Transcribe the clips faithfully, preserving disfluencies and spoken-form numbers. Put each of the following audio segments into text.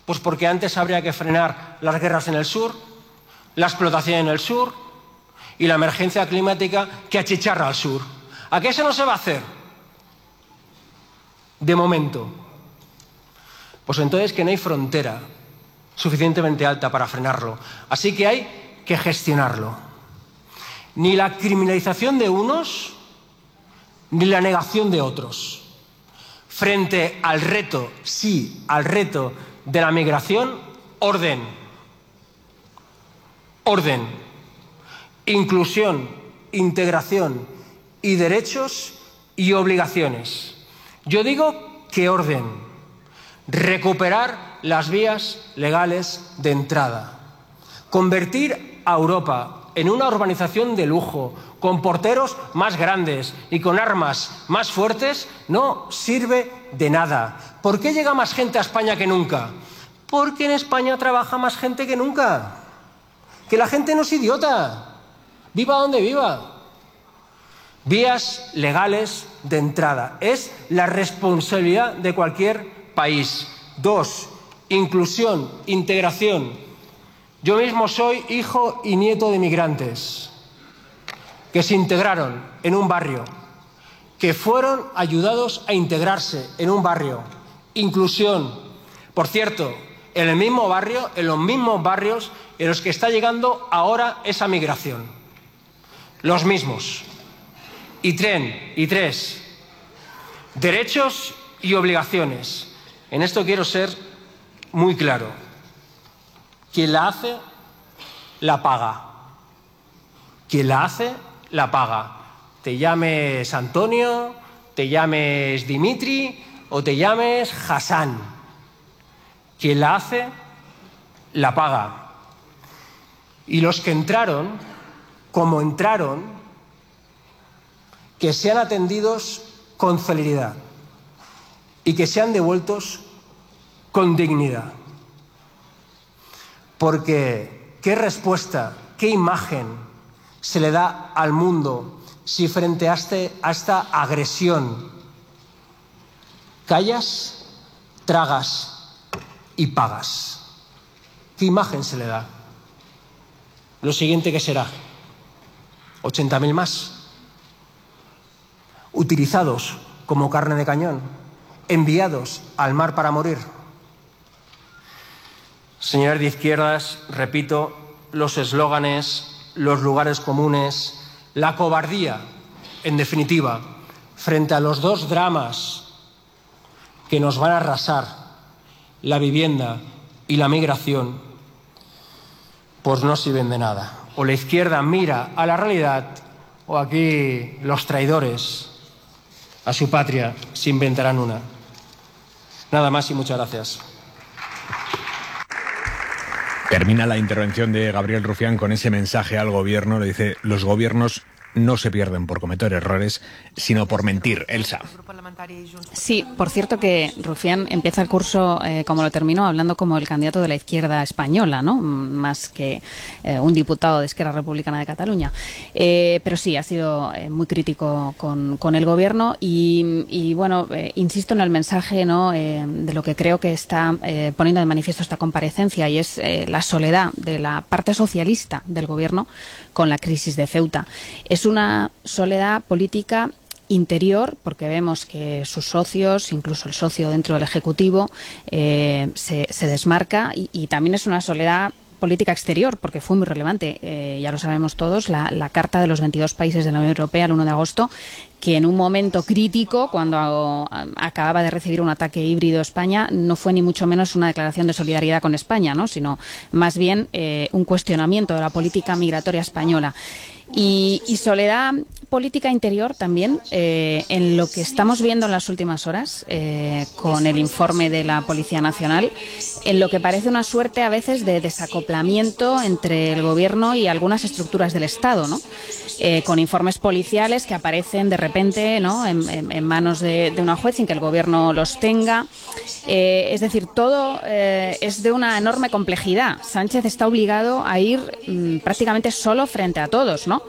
Pues porque antes habría que frenar las guerras en el sur, la explotación en el sur y la emergencia climática que achicharra al sur. ¿A qué eso no se va a hacer? De momento. Pues entonces que no hay frontera suficientemente alta para frenarlo. Así que hay que gestionarlo. Ni la criminalización de unos, ni la negación de otros. Frente al reto, sí, al reto de la migración, orden. Orden. Inclusión, integración y derechos y obligaciones. Yo digo que orden. Recuperar las vías legales de entrada. Convertir a Europa en una urbanización de lujo, con porteros más grandes y con armas más fuertes, no sirve de nada. ¿Por qué llega más gente a España que nunca? Porque en España trabaja más gente que nunca. Que la gente no es idiota. Viva donde viva. Vías legales de entrada. Es la responsabilidad de cualquier país. Dos, inclusión, integración. Yo mismo soy hijo y nieto de migrantes que se integraron en un barrio, que fueron ayudados a integrarse en un barrio. Inclusión. Por cierto, en el mismo barrio, en los mismos barrios en los que está llegando ahora esa migración. Los mismos. Y tren, y tres, derechos y obligaciones. En esto quiero ser muy claro. Quien la hace, la paga. Quien la hace, la paga. Te llames Antonio, te llames Dimitri o te llames Hassan. Quien la hace, la paga. Y los que entraron, como entraron, que sean atendidos con celeridad y que sean devueltos con dignidad. Porque, ¿qué respuesta, qué imagen se le da al mundo si frente a, este, a esta agresión callas, tragas y pagas? ¿Qué imagen se le da? Lo siguiente que será, ochenta mil más, utilizados como carne de cañón, enviados al mar para morir. Señores de izquierdas, repito, los eslóganes, los lugares comunes, la cobardía, en definitiva, frente a los dos dramas que nos van a arrasar, la vivienda y la migración, pues no sirven de nada. O la izquierda mira a la realidad, o aquí los traidores a su patria se inventarán una. Nada más y muchas gracias. Termina la intervención de Gabriel Rufián con ese mensaje al gobierno. Le dice, los gobiernos no se pierden por cometer errores, sino por mentir. Elsa. Sí, por cierto que Rufián empieza el curso, eh, como lo terminó, hablando como el candidato de la izquierda española, ¿no? Más que eh, un diputado de Esquerra Republicana de Cataluña. Eh, pero sí, ha sido eh, muy crítico con, con el gobierno y, y bueno, eh, insisto en el mensaje, ¿no? Eh, de lo que creo que está eh, poniendo de manifiesto esta comparecencia, y es eh, la soledad de la parte socialista del gobierno con la crisis de Ceuta. Es una soledad política interior, porque vemos que sus socios, incluso el socio dentro del Ejecutivo, eh, se, se desmarca, y, y también es una soledad política exterior, porque fue muy relevante, eh, ya lo sabemos todos, la, la Carta de los veintidós países de la Unión Europea el uno de agosto, que en un momento crítico, cuando acababa de recibir un ataque híbrido España, no fue ni mucho menos una declaración de solidaridad con España, ¿no? Sino más bien eh, un cuestionamiento de la política migratoria española. Y, y soledad política interior también, eh, en lo que estamos viendo en las últimas horas, eh, con el informe de la Policía Nacional, en lo que parece una suerte a veces de desacoplamiento entre el gobierno y algunas estructuras del Estado, ¿no? Eh, con informes policiales que aparecen de repente, ¿no? en, en, en manos de, de una juez sin que el gobierno los tenga. Eh, es decir, todo eh, es de una enorme complejidad. Sánchez está obligado a ir mmm, prácticamente solo frente a todos, ¿no?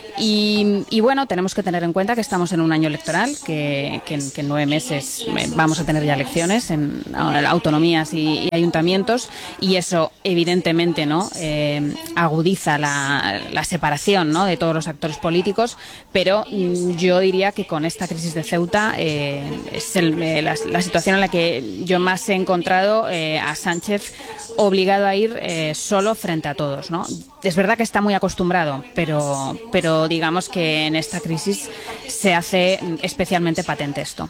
Y, y bueno, tenemos que tener en cuenta que estamos en un año electoral, que, que, que en nueve meses vamos a tener ya elecciones en autonomías y, y ayuntamientos, y eso evidentemente no eh, agudiza la, la separación, ¿no?, de todos los actores políticos, pero mm, yo diría que con esta crisis de Ceuta eh, es el, eh, la, la situación en la que yo más he encontrado eh, a Sánchez obligado a ir eh, solo frente a todos, ¿no? Es verdad que está muy acostumbrado, pero, pero digamos que en esta crisis se hace especialmente patente esto.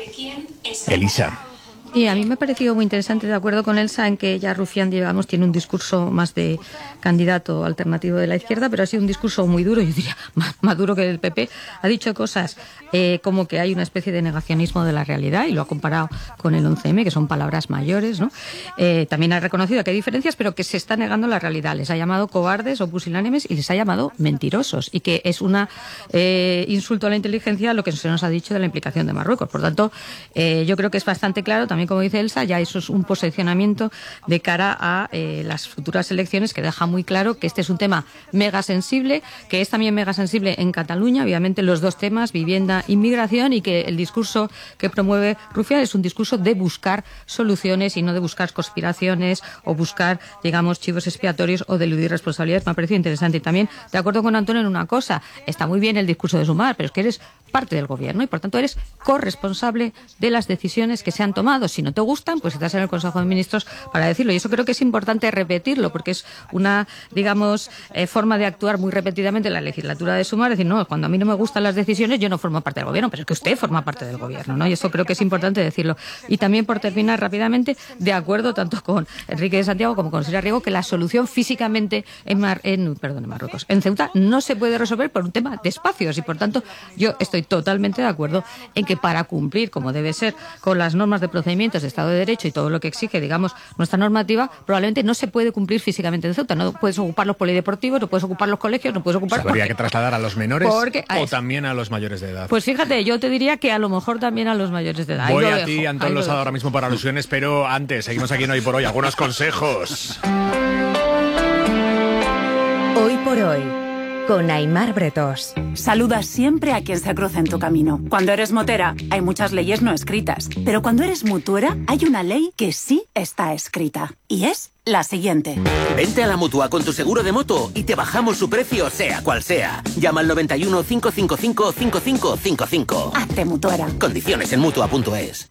Elisa. Y a mí me ha parecido muy interesante, de acuerdo con Elsa, en que ya Rufián, digamos, tiene un discurso más de candidato alternativo de la izquierda, pero ha sido un discurso muy duro, yo diría más, más duro que el P P. Ha dicho cosas eh, como que hay una especie de negacionismo de la realidad, y lo ha comparado con el once eme, que son palabras mayores, ¿no? Eh, también ha reconocido que hay diferencias, pero que se está negando la realidad. Les ha llamado cobardes o pusilánimes y les ha llamado mentirosos, y que es un eh, insulto a la inteligencia lo que se nos ha dicho de la implicación de Marruecos. Por tanto, eh, yo creo que es bastante claro, también como dice Elsa, ya eso es un posicionamiento de cara a eh, las futuras elecciones, que deja muy claro que este es un tema mega sensible, que es también mega sensible en Cataluña, obviamente los dos temas, vivienda, inmigración, y que el discurso que promueve Rufián es un discurso de buscar soluciones y no de buscar conspiraciones o buscar, digamos, chivos expiatorios o de eludir responsabilidades. Me ha parecido interesante. Y también, de acuerdo con Antonio en una cosa, está muy bien el discurso de Sumar, pero es que eres parte del gobierno y por tanto eres corresponsable de las decisiones que se han tomado. Si no te gustan, pues estás en el Consejo de Ministros para decirlo, y eso creo que es importante repetirlo, porque es una, digamos, eh, forma de actuar muy repetidamente en la legislatura de Sumar, decir, no, cuando a mí no me gustan las decisiones yo no formo parte del gobierno, pero es que usted forma parte del gobierno, ¿no? Y eso creo que es importante decirlo. Y también, por terminar rápidamente, de acuerdo tanto con Enrique de Santiago como con Silvia Riego, que la solución físicamente en, Mar, en, perdón, en Marruecos, en Ceuta, no se puede resolver por un tema de espacios, y por tanto yo estoy totalmente de acuerdo en que para cumplir, como debe ser, con las normas de procedimientos de Estado de Derecho y todo lo que exige, digamos, nuestra normativa, probablemente no se puede cumplir físicamente en Ceuta. No puedes ocupar los polideportivos, no puedes ocupar los colegios, no puedes ocupar... ¿Se habría que trasladar a los menores porque, a o eso. también a los mayores de edad? Pues fíjate, yo te diría que a lo mejor también a los mayores de edad. Voy ahí a lo ti, dejo, Antón Losada, ahora mismo para alusiones, pero antes, seguimos aquí en Hoy por Hoy. Algunos consejos. Hoy por Hoy, con Aimar Bretos. Saluda siempre a quien se cruce en tu camino. Cuando eres motera, hay muchas leyes no escritas. Pero cuando eres mutuera, hay una ley que sí está escrita. Y es la siguiente. Vente a la Mutua con tu seguro de moto y te bajamos su precio, sea cual sea. Llama al noventa y uno, cinco cinco cinco, cinco cinco cinco cinco. Hazte mutuera. Condiciones en mutua punto es.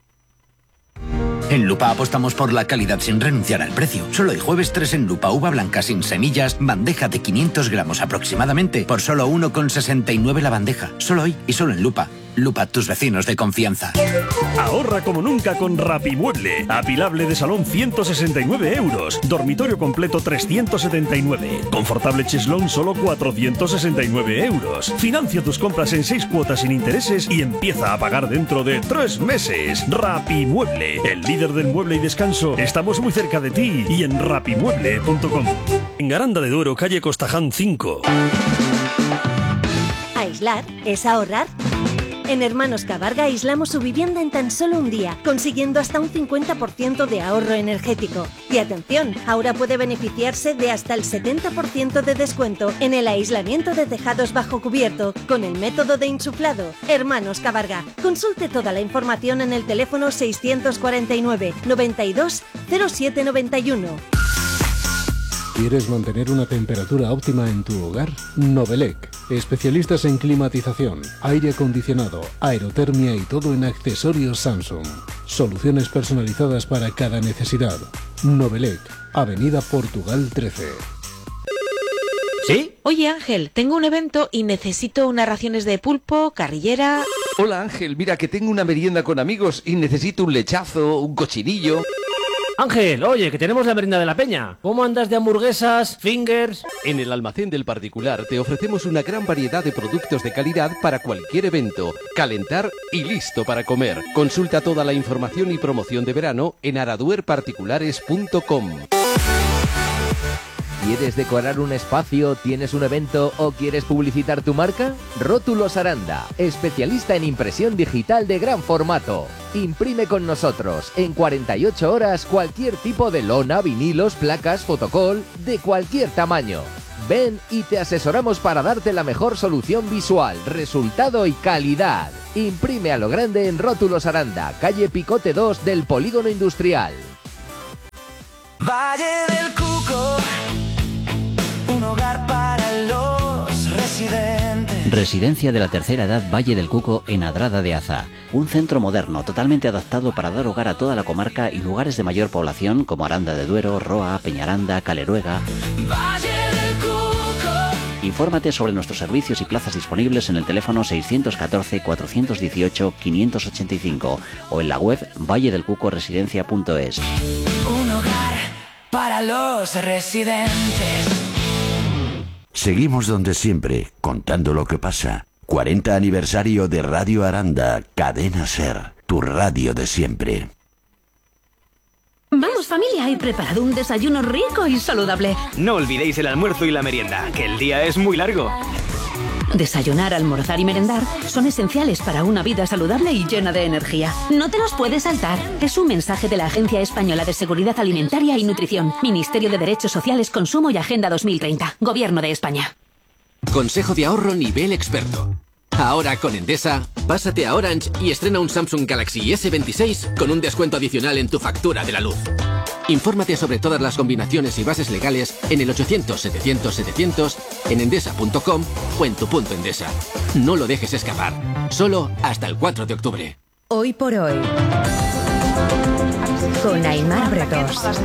En Lupa apostamos por la calidad sin renunciar al precio. Solo el jueves tres en Lupa uva blanca sin semillas, bandeja de quinientos gramos aproximadamente, por solo uno con sesenta y nueve la bandeja. Solo hoy y solo en Lupa. Lupa, tus vecinos de confianza. Ahorra como nunca con Rapimueble. Apilable de salón ciento sesenta y nueve euros. Dormitorio completo trescientos setenta y nueve. Confortable cheslón solo cuatrocientos sesenta y nueve euros. Financia tus compras en seis cuotas sin intereses y empieza a pagar dentro de tres meses. Rapimueble, el líder del mueble y descanso. Estamos muy cerca de ti y en rapimueble punto com. En Aranda de Duero, calle Costaján cinco. Aislar es ahorrar. En Hermanos Cabarga aislamos su vivienda en tan solo un día, consiguiendo hasta un cincuenta por ciento de ahorro energético. Y atención, ahora puede beneficiarse de hasta el setenta por ciento de descuento en el aislamiento de tejados bajo cubierto con el método de insuflado. Hermanos Cabarga. Consulte toda la información en el teléfono seiscientos cuarenta y nueve, noventa y dos, cero siete noventa y uno. ¿Quieres mantener una temperatura óptima en tu hogar? Novelec, especialistas en climatización, aire acondicionado, aerotermia y todo en accesorios Samsung. Soluciones personalizadas para cada necesidad. Novelec, Avenida Portugal trece. ¿Sí? Oye Ángel, tengo un evento y necesito unas raciones de pulpo, carrillera... Hola Ángel, mira que tengo una merienda con amigos y necesito un lechazo, un cochinillo... Ángel, oye, que tenemos la merienda de la peña. ¿Cómo andas de hamburguesas, fingers? En el almacén del particular te ofrecemos una gran variedad de productos de calidad para cualquier evento, calentar y listo para comer. Consulta toda la información y promoción de verano en araduer particulares punto com. ¿Quieres decorar un espacio, tienes un evento o quieres publicitar tu marca? Rótulos Aranda, especialista en impresión digital de gran formato. Imprime con nosotros en cuarenta y ocho horas cualquier tipo de lona, vinilos, placas, fotocol, de cualquier tamaño. Ven y te asesoramos para darte la mejor solución visual, resultado y calidad. Imprime a lo grande en Rótulos Aranda, calle Picote dos del Polígono Industrial. Valle del Cuco, un hogar para los residentes. Residencia de la tercera edad Valle del Cuco en Adrada de Aza. Un centro moderno totalmente adaptado para dar hogar a toda la comarca y lugares de mayor población como Aranda de Duero, Roa, Peñaranda, Caleruega. Valle del Cuco. Infórmate sobre nuestros servicios y plazas disponibles en el teléfono seiscientos catorce, cuatrocientos dieciocho, quinientos ochenta y cinco o en la web valle del cuco residencia punto es. Un hogar para los residentes. Seguimos donde siempre, contando lo que pasa. cuarenta aniversario de Radio Aranda, Cadena Ser, tu radio de siempre. Vamos familia, he preparado un desayuno rico y saludable. No olvidéis el almuerzo y la merienda, que el día es muy largo. Desayunar, almorzar y merendar son esenciales para una vida saludable y llena de energía. No te los puedes saltar. Es un mensaje de la Agencia Española de Seguridad Alimentaria y Nutrición, Ministerio de Derechos Sociales, Consumo y Agenda dos mil treinta, Gobierno de España. Consejo de ahorro nivel experto. Ahora con Endesa, pásate a Orange y estrena un Samsung Galaxy ese veintiséis con un descuento adicional en tu factura de la luz. Infórmate sobre todas las combinaciones y bases legales en el ochocientos, setecientos, setecientos, en endesa punto com o en tu punto Endesa. No lo dejes escapar. Solo hasta el cuatro de octubre. Hoy por hoy, con Aimar Bretos. Les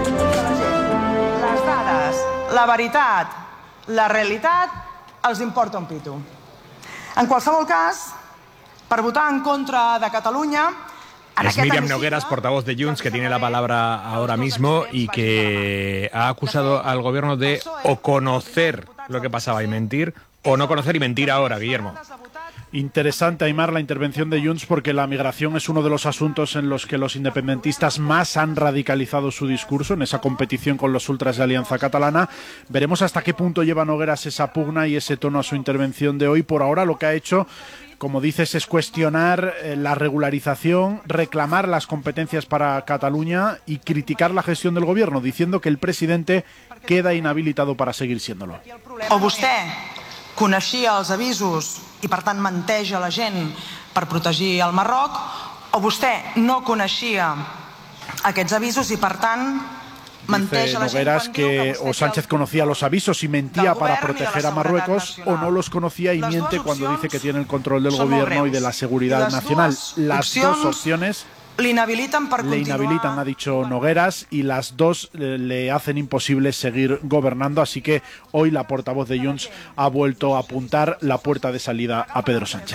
dades, la veritat, la realitat, els importa un pito. En qualsevol cas, per votar en contra de Catalunya... Es Míriam Nogueras, portavoz de Junts, que tiene la palabra ahora mismo y que ha acusado al gobierno de o conocer lo que pasaba y mentir, o no conocer y mentir ahora, Guillermo. Interesante, Aimar, la intervención de Junts, porque la migración es uno de los asuntos en los que los independentistas más han radicalizado su discurso, en esa competición con los ultras de Alianza Catalana. Veremos hasta qué punto lleva Nogueras esa pugna y ese tono a su intervención de hoy. Por ahora lo que ha hecho, como dices, es cuestionar eh, la regularización, reclamar las competencias para Cataluña y criticar la gestión del gobierno, diciendo que el presidente queda inhabilitado para seguir siéndolo. O vostè coneixia els avisos i per tant menteix a la gent per protegir el Marroc, o vostè no coneixia aquests avisos i per tant Dice Nogueras que o Sánchez conocía los avisos y mentía para proteger a Marruecos, o no los conocía y miente cuando dice que tiene el control del gobierno y de la seguridad nacional. Las dos opciones le inhabilitan, para le inhabilitan, ha dicho Nogueras, y las dos eh, le hacen imposible seguir gobernando. Así que hoy la portavoz de Junts ha vuelto a apuntar la puerta de salida a Pedro Sánchez.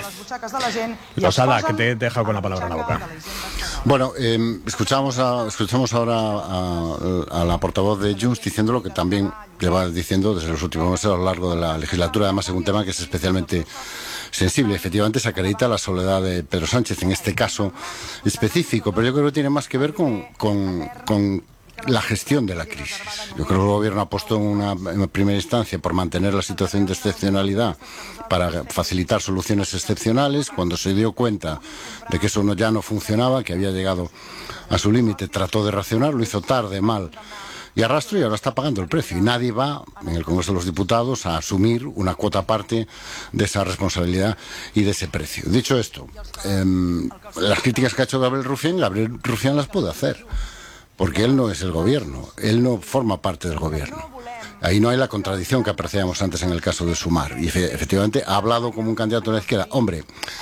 Rosada, que te he dejado con la palabra en la boca. Bueno, eh, escuchamos, a, escuchamos ahora a, a la portavoz de Junts diciendo lo que también lleva diciendo desde los últimos meses a lo largo de la legislatura. Además, es un tema que es especialmente sensible. Efectivamente, se acredita la soledad de Pedro Sánchez en este caso específico, pero yo creo que tiene más que ver con, con, con la gestión de la crisis. Yo creo que el gobierno apostó en una, en primera instancia por mantener la situación de excepcionalidad para facilitar soluciones excepcionales. Cuando se dio cuenta de que eso no, ya no funcionaba, que había llegado a su límite, trató de reaccionar, lo hizo tarde, mal y arrastro, y ahora está pagando el precio. Y nadie va en el Congreso de los Diputados a asumir una cuota parte de esa responsabilidad y de ese precio. Dicho esto, eh, las críticas que ha hecho Gabriel Rufián, Gabriel Rufián las puede hacer, porque él no es el gobierno, él no forma parte del gobierno. Ahí no hay la contradicción que apreciamos antes en el caso de Sumar. Y efectivamente ha hablado como un candidato de la izquierda. Hombre,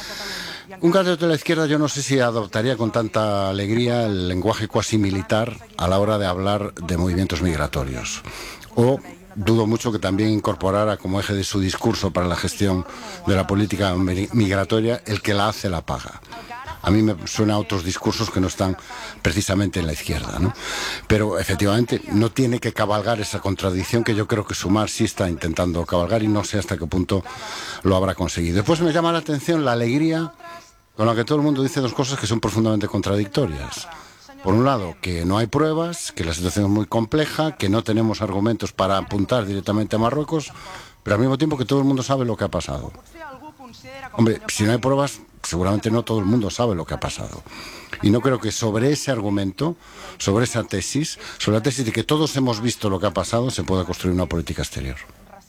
un candidato de la izquierda yo no sé si adoptaría con tanta alegría el lenguaje cuasi militar a la hora de hablar de movimientos migratorios. O dudo mucho que también incorporara como eje de su discurso para la gestión de la política migratoria el que la hace la paga. A mí me suena a otros discursos que no están precisamente en la izquierda, ¿no? Pero efectivamente no tiene que cabalgar esa contradicción que yo creo que Sumar sí está intentando cabalgar, y no sé hasta qué punto lo habrá conseguido. Después me llama la atención la alegría con la que todo el mundo dice dos cosas que son profundamente contradictorias. Por un lado, que no hay pruebas, que la situación es muy compleja, que no tenemos argumentos para apuntar directamente a Marruecos, pero al mismo tiempo que todo el mundo sabe lo que ha pasado. Hombre, si no hay pruebas, seguramente no todo el mundo sabe lo que ha pasado. Y no creo que sobre ese argumento, sobre esa tesis, sobre la tesis de que todos hemos visto lo que ha pasado, se pueda construir una política exterior.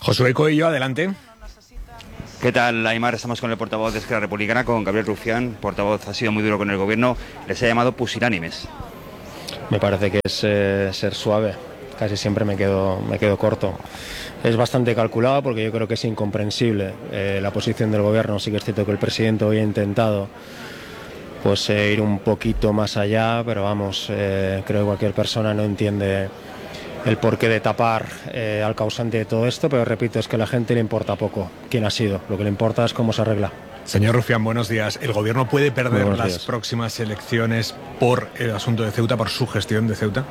Josué Coello, adelante. ¿Qué tal, Aimar? Estamos con el portavoz de Esquerra Republicana, con Gabriel Rufián. Portavoz ha sido muy duro con el gobierno. Les ha llamado pusilánimes. Me parece que es eh, ser suave. Casi siempre me quedo, me quedo corto. Es bastante calculado porque yo creo que es incomprensible eh, la posición del gobierno. Sí que es cierto que el presidente hoy ha intentado pues eh, ir un poquito más allá, pero vamos, eh, creo que cualquier persona no entiende el porqué de tapar eh, al causante de todo esto, pero repito, es que a la gente le importa poco quién ha sido. Lo que le importa es cómo se arregla. Señor Rufián, buenos días. ¿El gobierno puede perder las días. próximas elecciones por el asunto de Ceuta, por su gestión de Ceuta?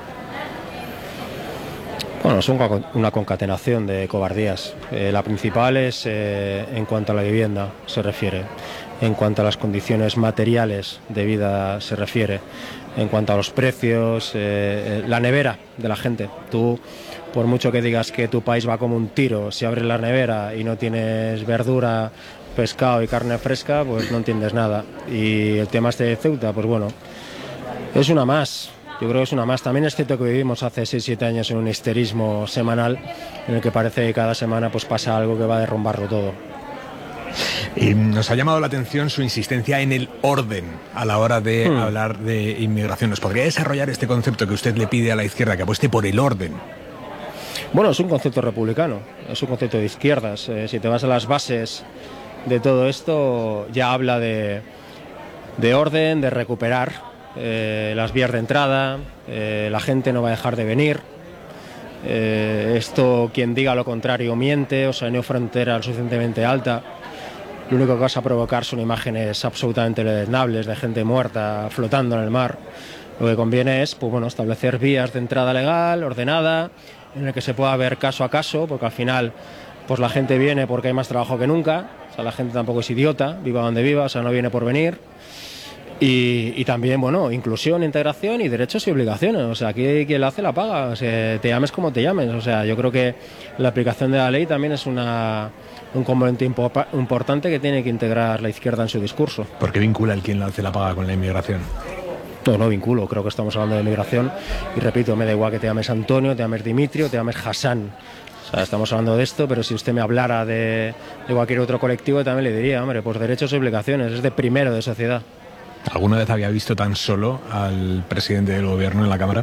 Bueno, es un, una concatenación de cobardías. Eh, la principal es eh, en cuanto a la vivienda se refiere, en cuanto a las condiciones materiales de vida se refiere, en cuanto a los precios, eh, la nevera de la gente. Tú, por mucho que digas que tu país va como un tiro, si abres la nevera y no tienes verdura, pescado y carne fresca, pues no entiendes nada. Y el tema este de Ceuta, pues bueno, es una más. Yo creo que es una más. También es cierto que vivimos hace seis siete años en un histerismo semanal en el que parece que cada semana pues pasa algo que va a derrumbarlo todo. Y nos ha llamado la atención su insistencia en el orden a la hora de hmm. hablar de inmigración. ¿Nos podría desarrollar este concepto que usted le pide a la izquierda, que apueste por el orden? Bueno, es un concepto republicano, es un concepto de izquierdas. Eh, si te vas a las bases de todo esto, ya habla de, de orden, de recuperar Eh, las vías de entrada, eh, la gente no va a dejar de venir. Eh, esto, quien diga lo contrario miente, o sea, no hay frontera lo suficientemente alta. Lo único que vas a provocar son imágenes absolutamente deleznables de gente muerta flotando en el mar. Lo que conviene es, pues bueno, establecer vías de entrada legal, ordenada, en el que se pueda ver caso a caso, porque al final, pues la gente viene porque hay más trabajo que nunca. O sea, la gente tampoco es idiota, viva donde viva, o sea, no viene por venir. Y, y también, bueno, inclusión, integración y derechos y obligaciones. O sea, aquí quien lo hace la paga. O sea, te llames como te llames. O sea, yo creo que la aplicación de la ley también es una, un componente impo- importante que tiene que integrar la izquierda en su discurso. ¿Por qué vincula el quien lo hace la paga con la inmigración? No, no vinculo. Creo que estamos hablando de inmigración. Y repito, me da igual que te llames Antonio, te llames Dimitrio, te llames Hassan. O sea, estamos hablando de esto, pero si usted me hablara de, de cualquier otro colectivo, también le diría, hombre, pues derechos y obligaciones. Es de primero de sociedad. ¿Alguna vez había visto tan solo al presidente del gobierno en la Cámara?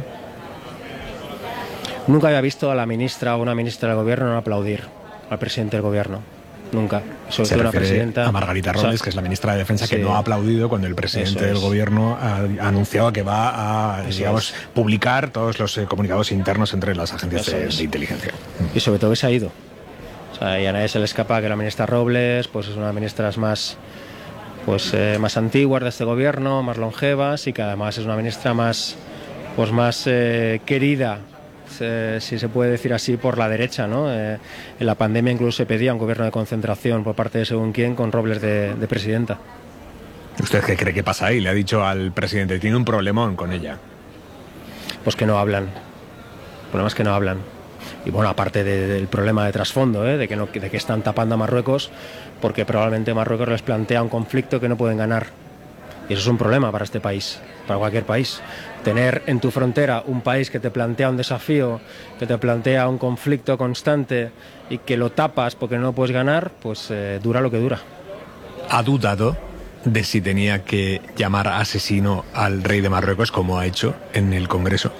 Nunca había visto a la ministra o una ministra del gobierno no aplaudir al presidente del gobierno. Nunca. Sobre Se todo una refiere presidenta. a Margarita Robles, o sea, que es la ministra de Defensa, sí, que no ha aplaudido cuando el presidente del gobierno ha anunciado que va a, Eso digamos, es. publicar todos los eh, comunicados internos entre las agencias de, de inteligencia. Y sobre todo que se ha ido. O sea, y a nadie se le escapa que la ministra Robles pues es una de las ministras más pues eh, más antiguas de este gobierno, más longevas, y que además es una ministra más pues más eh, querida, eh, si se puede decir así, por la derecha, ¿no? Eh, en la pandemia incluso se pedía un gobierno de concentración por parte de según quién, con Robles de, de presidenta. ¿Usted qué cree que pasa ahí? Le ha dicho al presidente, tiene un problemón con ella. Pues que no hablan. El problema es que no hablan. Y bueno, aparte de, del problema de trasfondo, ¿eh? de, que no, de que están tapando a Marruecos, porque probablemente Marruecos les plantea un conflicto que no pueden ganar. Y eso es un problema para este país, para cualquier país. Tener en tu frontera un país que te plantea un desafío, que te plantea un conflicto constante y que lo tapas porque no puedes ganar, pues eh, dura lo que dura. ¿Ha dudado de si tenía que llamar asesino al rey de Marruecos, como ha hecho en el Congreso?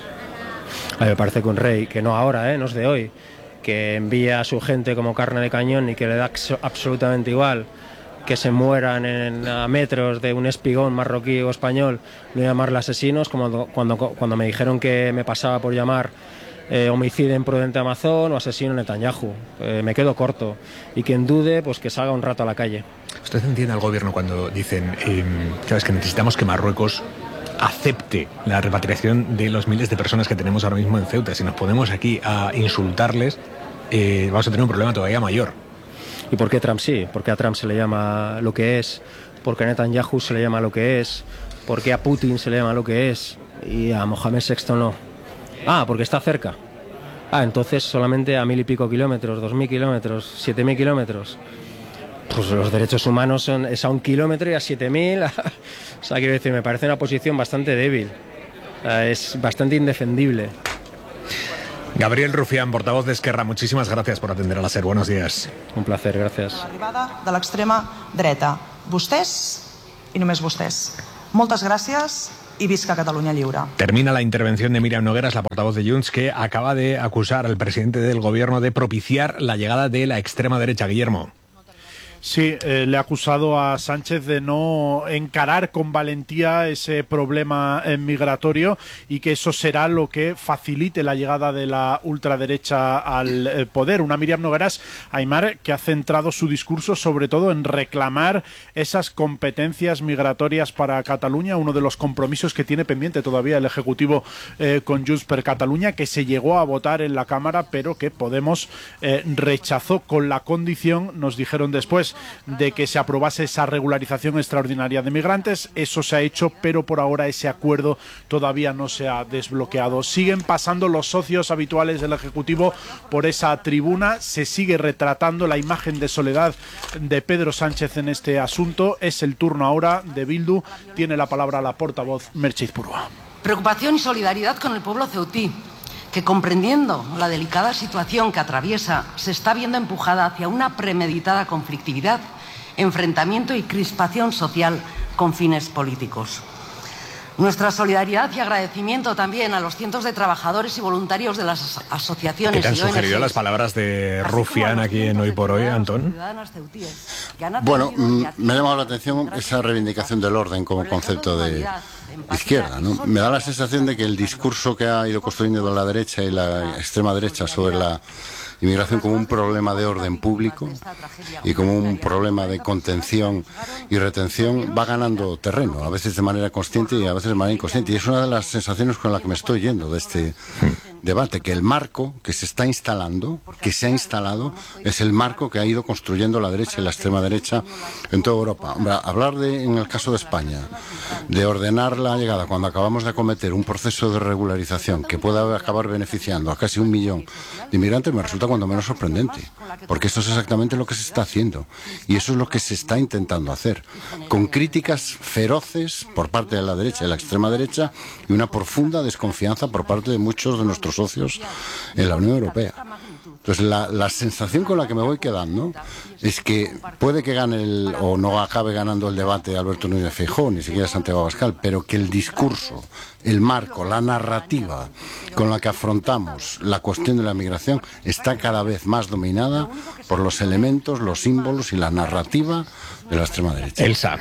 A mí me parece que un rey, que no ahora, ¿eh? no es de hoy, que envía a su gente como carne de cañón y que le da absolutamente igual que se mueran en, a metros de un espigón marroquí o español, no llamarle asesinos, como cuando, cuando me dijeron que me pasaba por llamar eh, homicidio imprudente Amazon o asesino Netanyahu. Eh, me quedo corto. Y quien dude, pues que salga un rato a la calle. ¿Usted entiende al gobierno cuando dicen eh, sabes que necesitamos que Marruecos acepte la repatriación de los miles de personas que tenemos ahora mismo en Ceuta? Si nos ponemos aquí a insultarles, eh, vamos a tener un problema todavía mayor. ¿Y por qué Trump sí? ¿Por qué a Trump se le llama lo que es? ¿Por qué a Netanyahu se le llama lo que es? ¿Por qué a Putin se le llama lo que es? Y a Mohamed sexto no. Ah, porque está cerca. Ah, entonces solamente a mil y pico kilómetros, dos mil kilómetros, siete mil kilómetros. Pues los derechos humanos son, es a un kilómetro y a siete mil. O sea, quiero decir, me parece una posición bastante débil. O sea, es bastante indefendible. Gabriel Rufián, portavoz de Esquerra, muchísimas gracias por atender a la SER. Buenos días. Un placer, gracias. L'arribada de l'extrema dreta. Vostès i només vostès. Moltes gràcies y visca Catalunya lliure. Termina la intervención de Míriam Nogueras, la portavoz de Junts, que acaba de acusar al presidente del gobierno de propiciar la llegada de la extrema derecha. Guillermo. Sí, eh, le ha acusado a Sánchez de no encarar con valentía ese problema eh, migratorio y que eso será lo que facilite la llegada de la ultraderecha al eh, poder. Una Míriam Nogueras, Aimar, que ha centrado su discurso sobre todo en reclamar esas competencias migratorias para Cataluña, uno de los compromisos que tiene pendiente todavía el Ejecutivo eh, con Junts per Catalunya, que se llegó a votar en la Cámara, pero que Podemos eh, rechazó con la condición, nos dijeron después, de que se aprobase esa regularización extraordinaria de migrantes. Eso se ha hecho, pero por ahora ese acuerdo todavía no se ha desbloqueado. Siguen pasando los socios habituales del Ejecutivo por esa tribuna. Se sigue retratando la imagen de soledad de Pedro Sánchez en este asunto. Es el turno ahora de Bildu. Tiene la palabra la portavoz Merche Izpurua. Preocupación y solidaridad con el pueblo ceutí, que comprendiendo la delicada situación que atraviesa, se está viendo empujada hacia una premeditada conflictividad, enfrentamiento y crispación social con fines políticos. Nuestra solidaridad y agradecimiento también a los cientos de trabajadores y voluntarios de las asociaciones. ¿Qué te han y O N Ges, sugerido las palabras de Rufián aquí en Hoy por Hoy, Antón? Bueno, me ha llamado la atención esa reivindicación del orden como concepto de izquierda, ¿no? Me da la sensación de que el discurso que ha ido construyendo la derecha y la extrema derecha sobre la inmigración como un problema de orden público y como un problema de contención y retención va ganando terreno, a veces de manera consciente y a veces de manera inconsciente. Y es una de las sensaciones con las que me estoy yendo de este debate, que el marco que se está instalando, que se ha instalado, es el marco que ha ido construyendo la derecha y la extrema derecha en toda Europa. Hombre, hablar de, en el caso de España, de ordenar la llegada cuando acabamos de acometer un proceso de regularización que pueda acabar beneficiando a casi un millón de inmigrantes me resulta cuando menos sorprendente, porque esto es exactamente lo que se está haciendo y eso es lo que se está intentando hacer, con críticas feroces por parte de la derecha y la extrema derecha y una profunda desconfianza por parte de muchos de nuestros socios en la Unión Europea. Entonces la, la sensación con la que me voy quedando es que puede que gane el, o no acabe ganando el debate Alberto Núñez Feijóo, ni siquiera Santiago Abascal, pero que el discurso, el marco, la narrativa con la que afrontamos la cuestión de la migración está cada vez más dominada por los elementos, los símbolos y la narrativa de la extrema derecha. Elsa.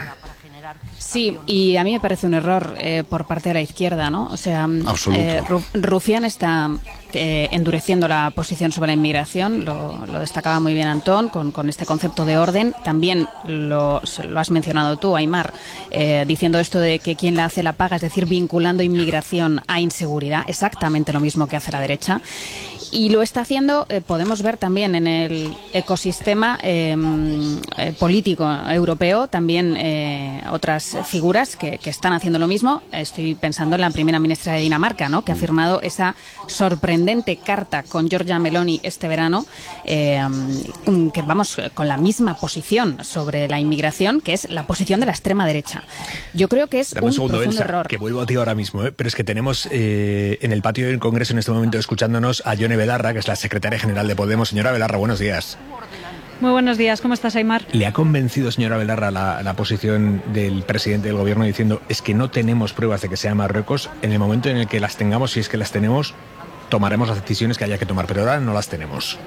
Sí, y a mí me parece un error eh, por parte de la izquierda, ¿no? O sea, eh, Rufián está eh, endureciendo la posición sobre la inmigración, lo, lo destacaba muy bien Antón, con, con este concepto de orden. También lo, lo has mencionado tú, Aimar, eh, diciendo esto de que quien la hace la paga, es decir, vinculando inmigración a inseguridad, exactamente lo mismo que hace la derecha. Y lo está haciendo, eh, podemos ver también en el ecosistema eh, eh, político europeo, también eh, otras figuras que, que están haciendo lo mismo. Estoy pensando en la primera ministra de Dinamarca, ¿no?, que ha firmado esa sorprendente carta con Giorgia Meloni este verano, eh, que vamos con la misma posición sobre la inmigración, que es la posición de la extrema derecha. Yo creo que es Dame un, un segundo, profundo Elsa, error. Que vuelvo a ti ahora mismo, ¿eh? Pero es que tenemos eh, en el patio del Congreso en este momento escuchándonos a Yone Belarra, que es la secretaria general de Podemos. Señora Belarra, buenos días. Muy buenos días, ¿cómo estás, Aimar? ¿Le ha convencido, señora Belarra, la, la posición del presidente del gobierno diciendo es que no tenemos pruebas de que sea Marruecos? En el momento en el que las tengamos, si es que las tenemos, tomaremos las decisiones que haya que tomar, pero ahora no las tenemos.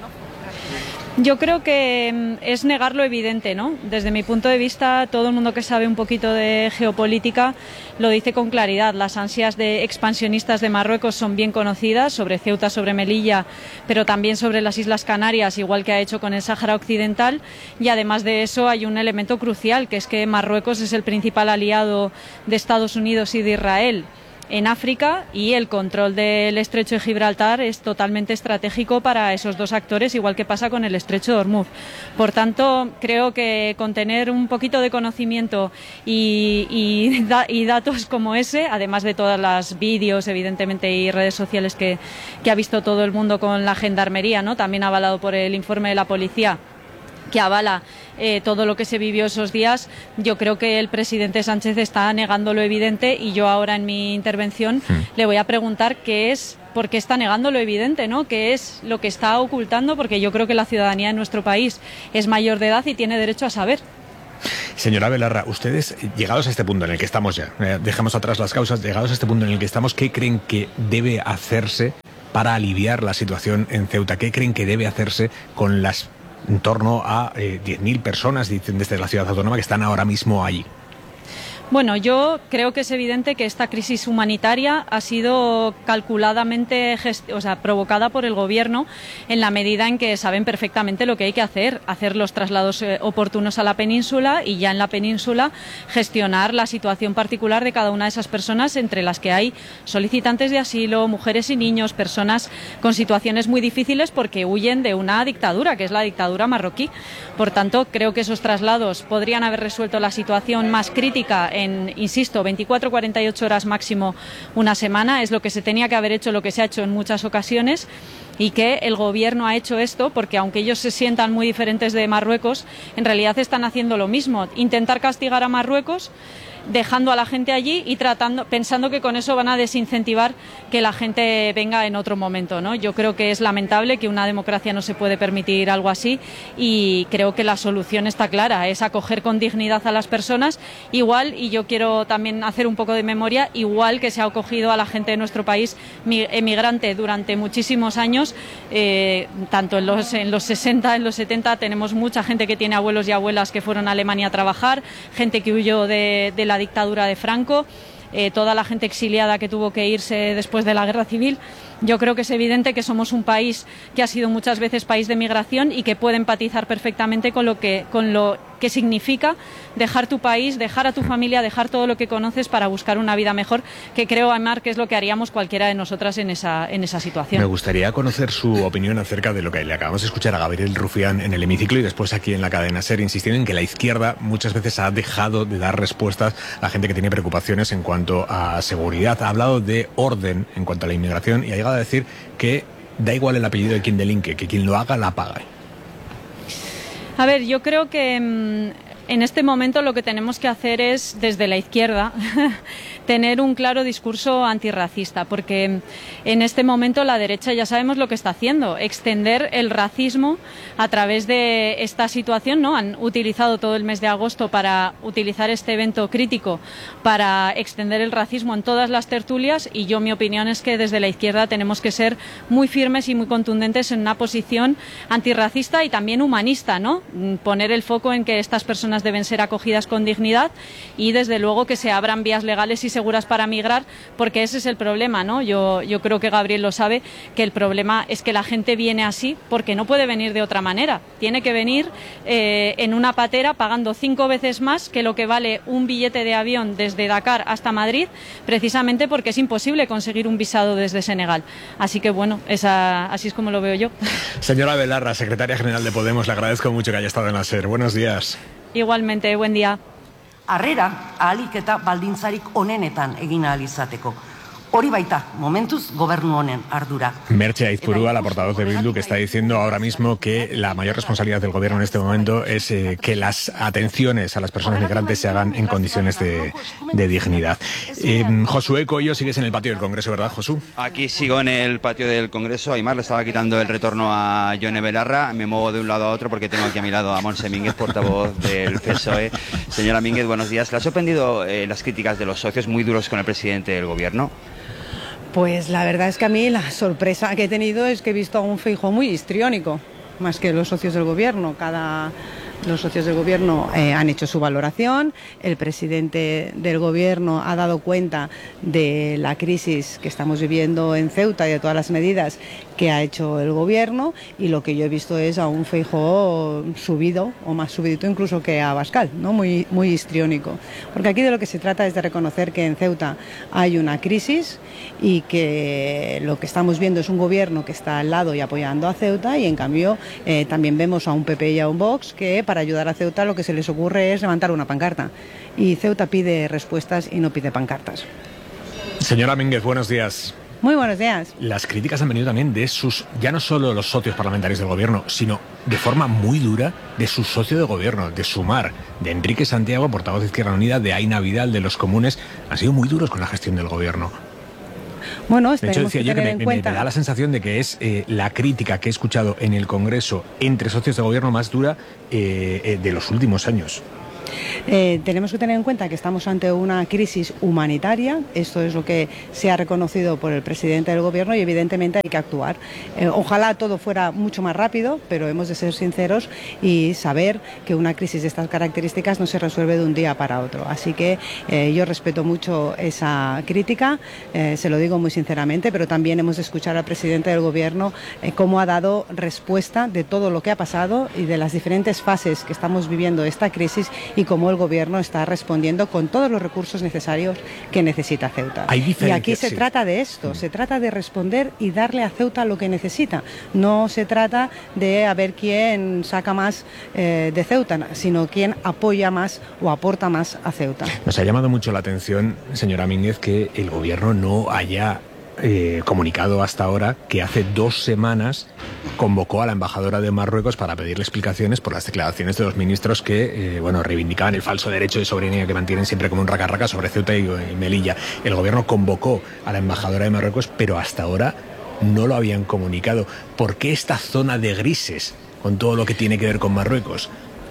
Yo creo que es negar lo evidente, ¿no? Desde mi punto de vista, todo el mundo que sabe un poquito de geopolítica lo dice con claridad. Las ansias de expansionistas de Marruecos son bien conocidas, sobre Ceuta, sobre Melilla, pero también sobre las Islas Canarias, igual que ha hecho con el Sáhara Occidental. Y además de eso hay un elemento crucial, que es que Marruecos es el principal aliado de Estados Unidos y de Israel en África, y el control del estrecho de Gibraltar es totalmente estratégico para esos dos actores, igual que pasa con el estrecho de Hormuz. Por tanto, creo que con tener un poquito de conocimiento y, y, da, y datos como ese, además de todas las vídeos, evidentemente, y redes sociales que, que ha visto todo el mundo con la gendarmería, ¿no?, también avalado por el informe de la policía, que avala eh, todo lo que se vivió esos días. Yo creo que el presidente Sánchez está negando lo evidente y yo ahora en mi intervención mm. le voy a preguntar qué es, por qué está negando lo evidente, ¿no? ¿Qué es lo que está ocultando? Porque yo creo que la ciudadanía de nuestro país es mayor de edad y tiene derecho a saber. Señora Belarra, ustedes, llegados a este punto en el que estamos ya, eh, dejemos atrás las causas, llegados a este punto en el que estamos, ¿qué creen que debe hacerse para aliviar la situación en Ceuta? ¿Qué creen que debe hacerse con las en torno a eh, diez mil personas, dicen desde la ciudad autónoma, que están ahora mismo allí? Bueno, yo creo que es evidente que esta crisis humanitaria ha sido calculadamente gest- o sea, provocada por el Gobierno en la medida en que saben perfectamente lo que hay que hacer, hacer los traslados eh, oportunos a la península y ya en la península gestionar la situación particular de cada una de esas personas, entre las que hay solicitantes de asilo, mujeres y niños, personas con situaciones muy difíciles porque huyen de una dictadura, que es la dictadura marroquí. Por tanto, creo que esos traslados podrían haber resuelto la situación más crítica en, insisto, veinticuatro a cuarenta y ocho horas máximo, una semana. Es lo que se tenía que haber hecho, lo que se ha hecho en muchas ocasiones, y que el Gobierno ha hecho esto porque, aunque ellos se sientan muy diferentes de Marruecos, en realidad están haciendo lo mismo, intentar castigar a Marruecos, dejando a la gente allí y tratando, pensando que con eso van a desincentivar que la gente venga en otro momento, ¿no? Yo creo que es lamentable, que una democracia no se puede permitir algo así, y creo que la solución está clara, es acoger con dignidad a las personas, igual, y yo quiero también hacer un poco de memoria, igual que se ha acogido a la gente de nuestro país emigrante durante muchísimos años, eh, tanto en los, en los sesenta, en los setenta, tenemos mucha gente que tiene abuelos y abuelas que fueron a Alemania a trabajar, gente que huyó de, de la dictadura de Franco, eh, toda la gente exiliada que tuvo que irse después de la guerra civil. Yo creo que es evidente que somos un país que ha sido muchas veces país de migración y que puede empatizar perfectamente con lo que, con lo que significa dejar tu país, dejar a tu familia, dejar todo lo que conoces para buscar una vida mejor, que creo, Aymar, que es lo que haríamos cualquiera de nosotras en esa, en esa situación. Me gustaría conocer su opinión acerca de lo que le acabamos de escuchar a Gabriel Rufián en el hemiciclo y después aquí en la cadena SER, insistiendo en que la izquierda muchas veces ha dejado de dar respuestas a gente que tiene preocupaciones en cuanto a seguridad. Ha hablado de orden en cuanto a la inmigración y ha llegado a decir que da igual el apellido de quien delinque, que quien lo haga la paga. A ver, yo creo que mmm, en este momento lo que tenemos que hacer es, desde la izquierda, tener un claro discurso antirracista, porque en este momento la derecha ya sabemos lo que está haciendo, extender el racismo a través de esta situación, ¿no? Han utilizado todo el mes de agosto para utilizar este evento crítico para extender el racismo en todas las tertulias, y yo, mi opinión es que desde la izquierda tenemos que ser muy firmes y muy contundentes en una posición antirracista y también humanista, ¿no? Poner el foco en que estas personas deben ser acogidas con dignidad y, desde luego, que se abran vías legales y seguras para migrar, porque ese es el problema, ¿no? Yo, yo creo que Gabriel lo sabe, que el problema es que la gente viene así porque no puede venir de otra manera. Tiene que venir eh, en una patera pagando cinco veces más que lo que vale un billete de avión desde Dakar hasta Madrid, precisamente porque es imposible conseguir un visado desde Senegal. Así que, bueno, esa, así es como lo veo yo. Señora Belarra, secretaria general de Podemos, le agradezco mucho que haya estado en la SER. Buenos días. Igualmente, buen día. Harrera, ahalik eta baldintzarik onenetan egin ahal izateko. Hori baita, momentuz, gobernu honen ardura. Merche Aizpurúa, la portavoz de Bildu, que está diciendo ahora mismo que la mayor responsabilidad del gobierno en este momento es eh, que las atenciones a las personas migrantes se hagan en condiciones de, de dignidad. Eh, Josué Coello, sigues en el patio del Congreso, ¿verdad, Josu? Aquí sigo en el patio del Congreso. Aymar, le estaba quitando el retorno a Yone Belarra. Me muevo de un lado a otro porque tengo aquí a mi lado a Montse Mínguez, portavoz del P S O E. Señora Mínguez, buenos días. ¿Le ha sorprendido eh, las críticas de los socios muy duros con el presidente del gobierno? Pues la verdad es que a mí la sorpresa que he tenido es que he visto a un Feijóo muy histriónico, más que los socios del gobierno. Cada... Los socios del gobierno eh, han hecho su valoración, el presidente del gobierno ha dado cuenta de la crisis que estamos viviendo en Ceuta y de todas las medidas que ha hecho el gobierno, y lo que yo he visto es a un Feijóo subido, o más subidito incluso que a Abascal, ¿no? Muy, muy histriónico. Porque aquí de lo que se trata es de reconocer que en Ceuta hay una crisis y que lo que estamos viendo es un gobierno que está al lado y apoyando a Ceuta, y en cambio eh, también vemos a un P P y a un Vox que para ayudar a Ceuta lo que se les ocurre es levantar una pancarta, y Ceuta pide respuestas y no pide pancartas. Señora Mínguez, buenos días. Muy buenos días. Las críticas han venido también de sus, ya no solo los socios parlamentarios del gobierno, sino de forma muy dura de su socio de gobierno, de Sumar, de Enrique Santiago, portavoz de Izquierda Unida, de Aina Vidal, de los comunes. Han sido muy duros con la gestión del gobierno. Bueno, de hecho, decía que yo que me, en me, cuenta... me da la sensación de que es eh, la crítica que he escuchado en el Congreso entre socios de gobierno más dura eh, eh, de los últimos años. Eh, tenemos que tener en cuenta que estamos ante una crisis humanitaria, esto es lo que se ha reconocido por el presidente del gobierno y evidentemente hay que actuar. Eh, ojalá todo fuera mucho más rápido, pero hemos de ser sinceros y saber que una crisis de estas características no se resuelve de un día para otro. Así que eh, yo respeto mucho esa crítica, eh, se lo digo muy sinceramente, pero también hemos de escuchar al presidente del gobierno eh, cómo ha dado respuesta de todo lo que ha pasado y de las diferentes fases que estamos viviendo esta crisis y cómo el gobierno está respondiendo con todos los recursos necesarios que necesita Ceuta. Y aquí se sí. trata de esto, se trata de responder y darle a Ceuta lo que necesita. No se trata de a ver quién saca más eh, de Ceuta, sino quién apoya más o aporta más a Ceuta. Nos ha llamado mucho la atención, señora Mínguez, que el gobierno no haya Eh, comunicado hasta ahora que hace dos semanas convocó a la embajadora de Marruecos para pedirle explicaciones por las declaraciones de los ministros que eh, bueno, reivindicaban el falso derecho de soberanía que mantienen siempre como un raca-raca sobre Ceuta y, y Melilla. El gobierno convocó a la embajadora de Marruecos, pero hasta ahora no lo habían comunicado. ¿Por qué esta zona de grises con todo lo que tiene que ver con Marruecos?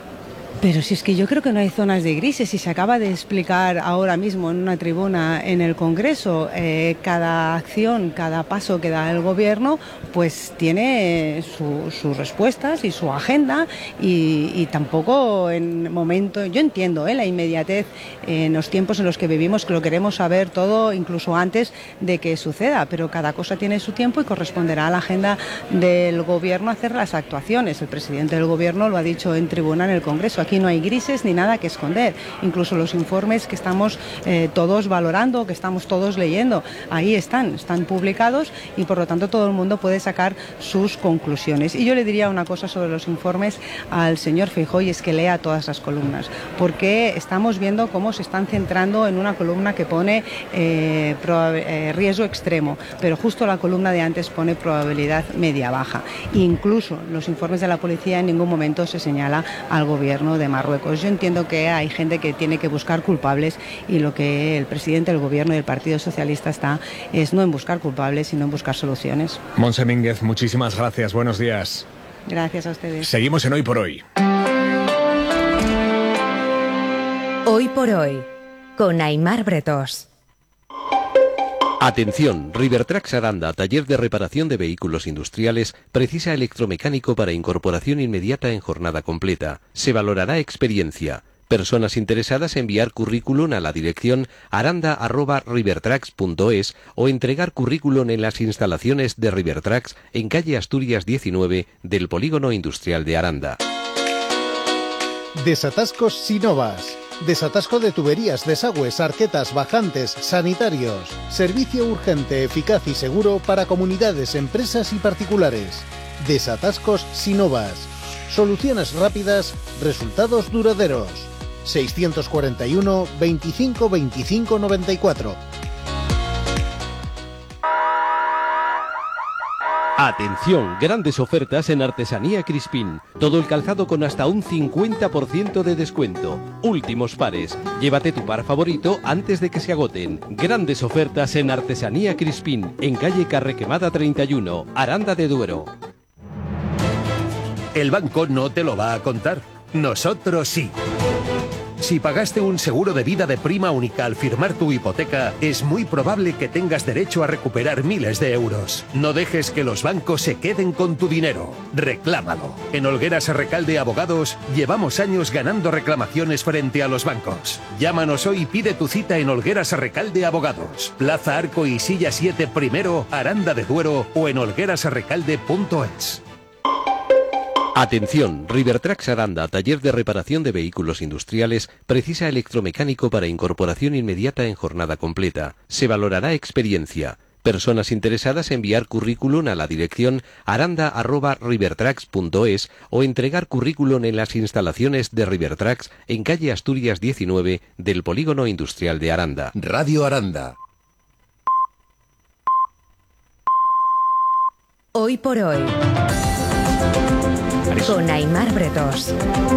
Pero si es que yo creo que no hay zonas de grises y se acaba de explicar ahora mismo en una tribuna en el Congreso, eh, cada acción, cada paso que da el gobierno pues tiene su, sus respuestas y su agenda y, y tampoco en momento, yo entiendo eh, la inmediatez en los tiempos en los que vivimos, que lo queremos saber todo incluso antes de que suceda, pero cada cosa tiene su tiempo y corresponderá a la agenda del gobierno hacer las actuaciones. El presidente del gobierno lo ha dicho en tribuna en el Congreso. Aquí no hay grises ni nada que esconder. Incluso los informes que estamos eh, todos valorando, que estamos todos leyendo, ahí están, están publicados y por lo tanto todo el mundo puede sacar sus conclusiones. Y yo le diría una cosa sobre los informes al señor Feijóo y es que lea todas las columnas, porque estamos viendo cómo se están centrando en una columna que pone eh, eh, riesgo extremo, pero justo la columna de antes pone probabilidad media-baja. Incluso los informes de la policía en ningún momento se señala al gobierno de Marruecos. Yo entiendo que hay gente que tiene que buscar culpables y lo que el presidente del gobierno y el Partido Socialista está es no en buscar culpables, sino en buscar soluciones. Montse Mínguez, muchísimas gracias. Buenos días. Gracias a ustedes. Seguimos en Hoy por Hoy. Hoy por Hoy, con Aimar Bretos. Atención, Rivertrax Aranda, taller de reparación de vehículos industriales, precisa electromecánico para incorporación inmediata en jornada completa. Se valorará experiencia. Personas interesadas enviar currículum a la dirección aranda arroba rivertrax punto es o entregar currículum en las instalaciones de Rivertrax en calle Asturias diecinueve del Polígono Industrial de Aranda. Desatascos Sinovas. Desatasco de tuberías, desagües, arquetas, bajantes, sanitarios. Servicio urgente, eficaz y seguro para comunidades, empresas y particulares. Desatascos Sinovas. Soluciones rápidas, resultados duraderos. seiscientos cuarenta y uno, veinticinco, veinticinco, noventa y cuatro. Atención, grandes ofertas en Artesanía Crispín. Todo el calzado con hasta un cincuenta por ciento de descuento. Últimos pares. Llévate tu par favorito antes de que se agoten. Grandes ofertas en Artesanía Crispín, en calle Carrequemada treinta y uno, Aranda de Duero. El banco no te lo va a contar. Nosotros sí. Si pagaste un seguro de vida de prima única al firmar tu hipoteca, es muy probable que tengas derecho a recuperar miles de euros. No dejes que los bancos se queden con tu dinero. Reclámalo. En Olgueras Recalde Abogados llevamos años ganando reclamaciones frente a los bancos. Llámanos hoy y pide tu cita en Olgueras Recalde Abogados. Plaza Arco y Silla siete primero, Aranda de Duero o en olgueras recalde punto es. Atención, Rivertrax Aranda, taller de reparación de vehículos industriales, precisa electromecánico para incorporación inmediata en jornada completa. Se valorará experiencia. Personas interesadas enviar currículum a la dirección aranda arroba rivertrax punto es o entregar currículum en las instalaciones de Rivertrax en calle Asturias diecinueve del Polígono Industrial de Aranda. Radio Aranda. Hoy por hoy. Con Aimar Bretos.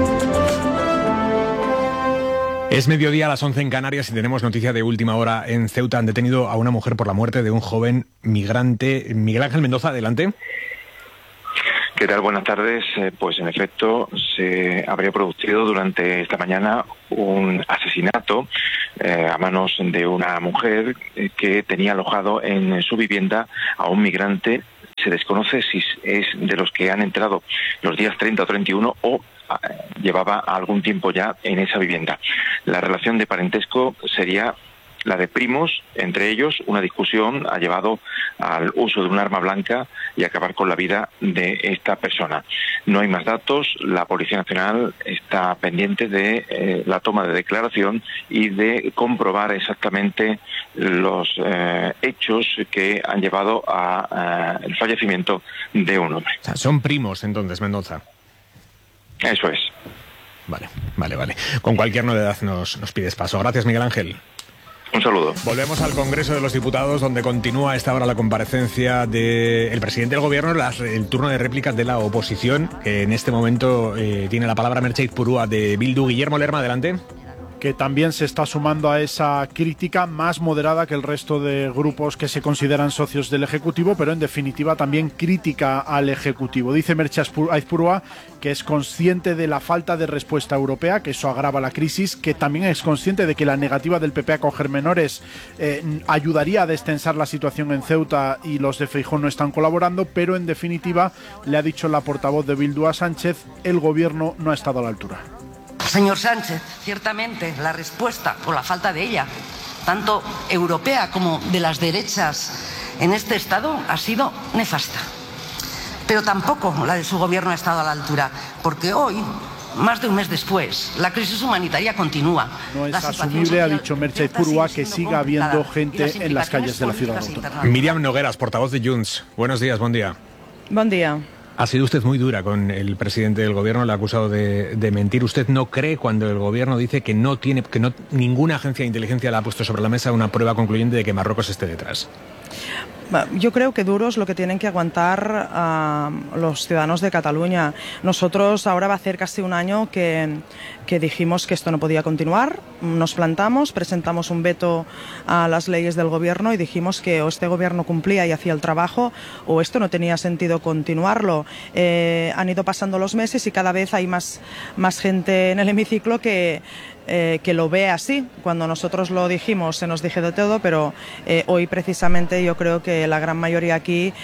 Es mediodía a las once en Canarias y tenemos noticia de última hora. En Ceuta han detenido a una mujer por la muerte de un joven migrante. Miguel Ángel Mendoza, adelante. ¿Qué tal? Buenas tardes. Eh, pues en efecto se habría producido durante esta mañana un asesinato eh, a manos de una mujer eh, que tenía alojado en su vivienda a un migrante. Se desconoce si es de los que han entrado los días treinta o treinta y uno o llevaba algún tiempo ya en esa vivienda. La relación de parentesco sería la de primos, entre ellos una discusión ha llevado al uso de un arma blanca y acabar con la vida de esta persona. No hay más datos, la Policía Nacional está pendiente de eh, la toma de declaración y de comprobar exactamente los eh, hechos que han llevado al eh, fallecimiento de un hombre. O sea, son primos entonces, Mendoza. Eso es. Vale, vale, vale. Con cualquier novedad nos, nos pides paso. Gracias, Miguel Ángel. Un saludo. Volvemos al Congreso de los Diputados, donde continúa a esta hora la comparecencia del presidente del Gobierno, las, el turno de réplicas de la oposición, que en este momento eh, tiene la palabra Merche Aizpurua de Bildu. Guillermo Lerma, adelante. Que también se está sumando a esa crítica más moderada que el resto de grupos que se consideran socios del Ejecutivo, pero en definitiva también crítica al Ejecutivo. Dice Merche Aizpurua que es consciente de la falta de respuesta europea, que eso agrava la crisis, que también es consciente de que la negativa del P P a acoger menores eh, ayudaría a destensar la situación en Ceuta y los de Feijóo no están colaborando, pero en definitiva le ha dicho la portavoz de Bildu a Sánchez, el Gobierno no ha estado a la altura. Señor Sánchez, ciertamente la respuesta, o la falta de ella, tanto europea como de las derechas en este Estado, ha sido nefasta. Pero tampoco la de su gobierno ha estado a la altura, porque hoy, más de un mes después, la crisis humanitaria continúa. No es asumible, ha dicho Merche Aizpurua, que siga habiendo gente en las calles de la ciudad autónoma. Miriam Nogueras, portavoz de Junts. Buenos días, buen día. Buen día. Ha sido usted muy dura con el presidente del Gobierno, le ha acusado de, de mentir. ¿Usted no cree cuando el Gobierno dice que no tiene, que no ninguna agencia de inteligencia le ha puesto sobre la mesa una prueba concluyente de que Marruecos esté detrás? Yo creo que duro es lo que tienen que aguantar uh, los ciudadanos de Cataluña. Nosotros ahora va a hacer casi un año que, que dijimos que esto no podía continuar. Nos plantamos, presentamos un veto a las leyes del gobierno y dijimos que o este gobierno cumplía y hacía el trabajo o esto no tenía sentido continuarlo. Eh, han ido pasando los meses y cada vez hay más, más gente en el hemiciclo que... Eh, que lo ve así. Cuando nosotros lo dijimos se nos dije de todo, pero eh, hoy precisamente yo creo que la gran mayoría aquí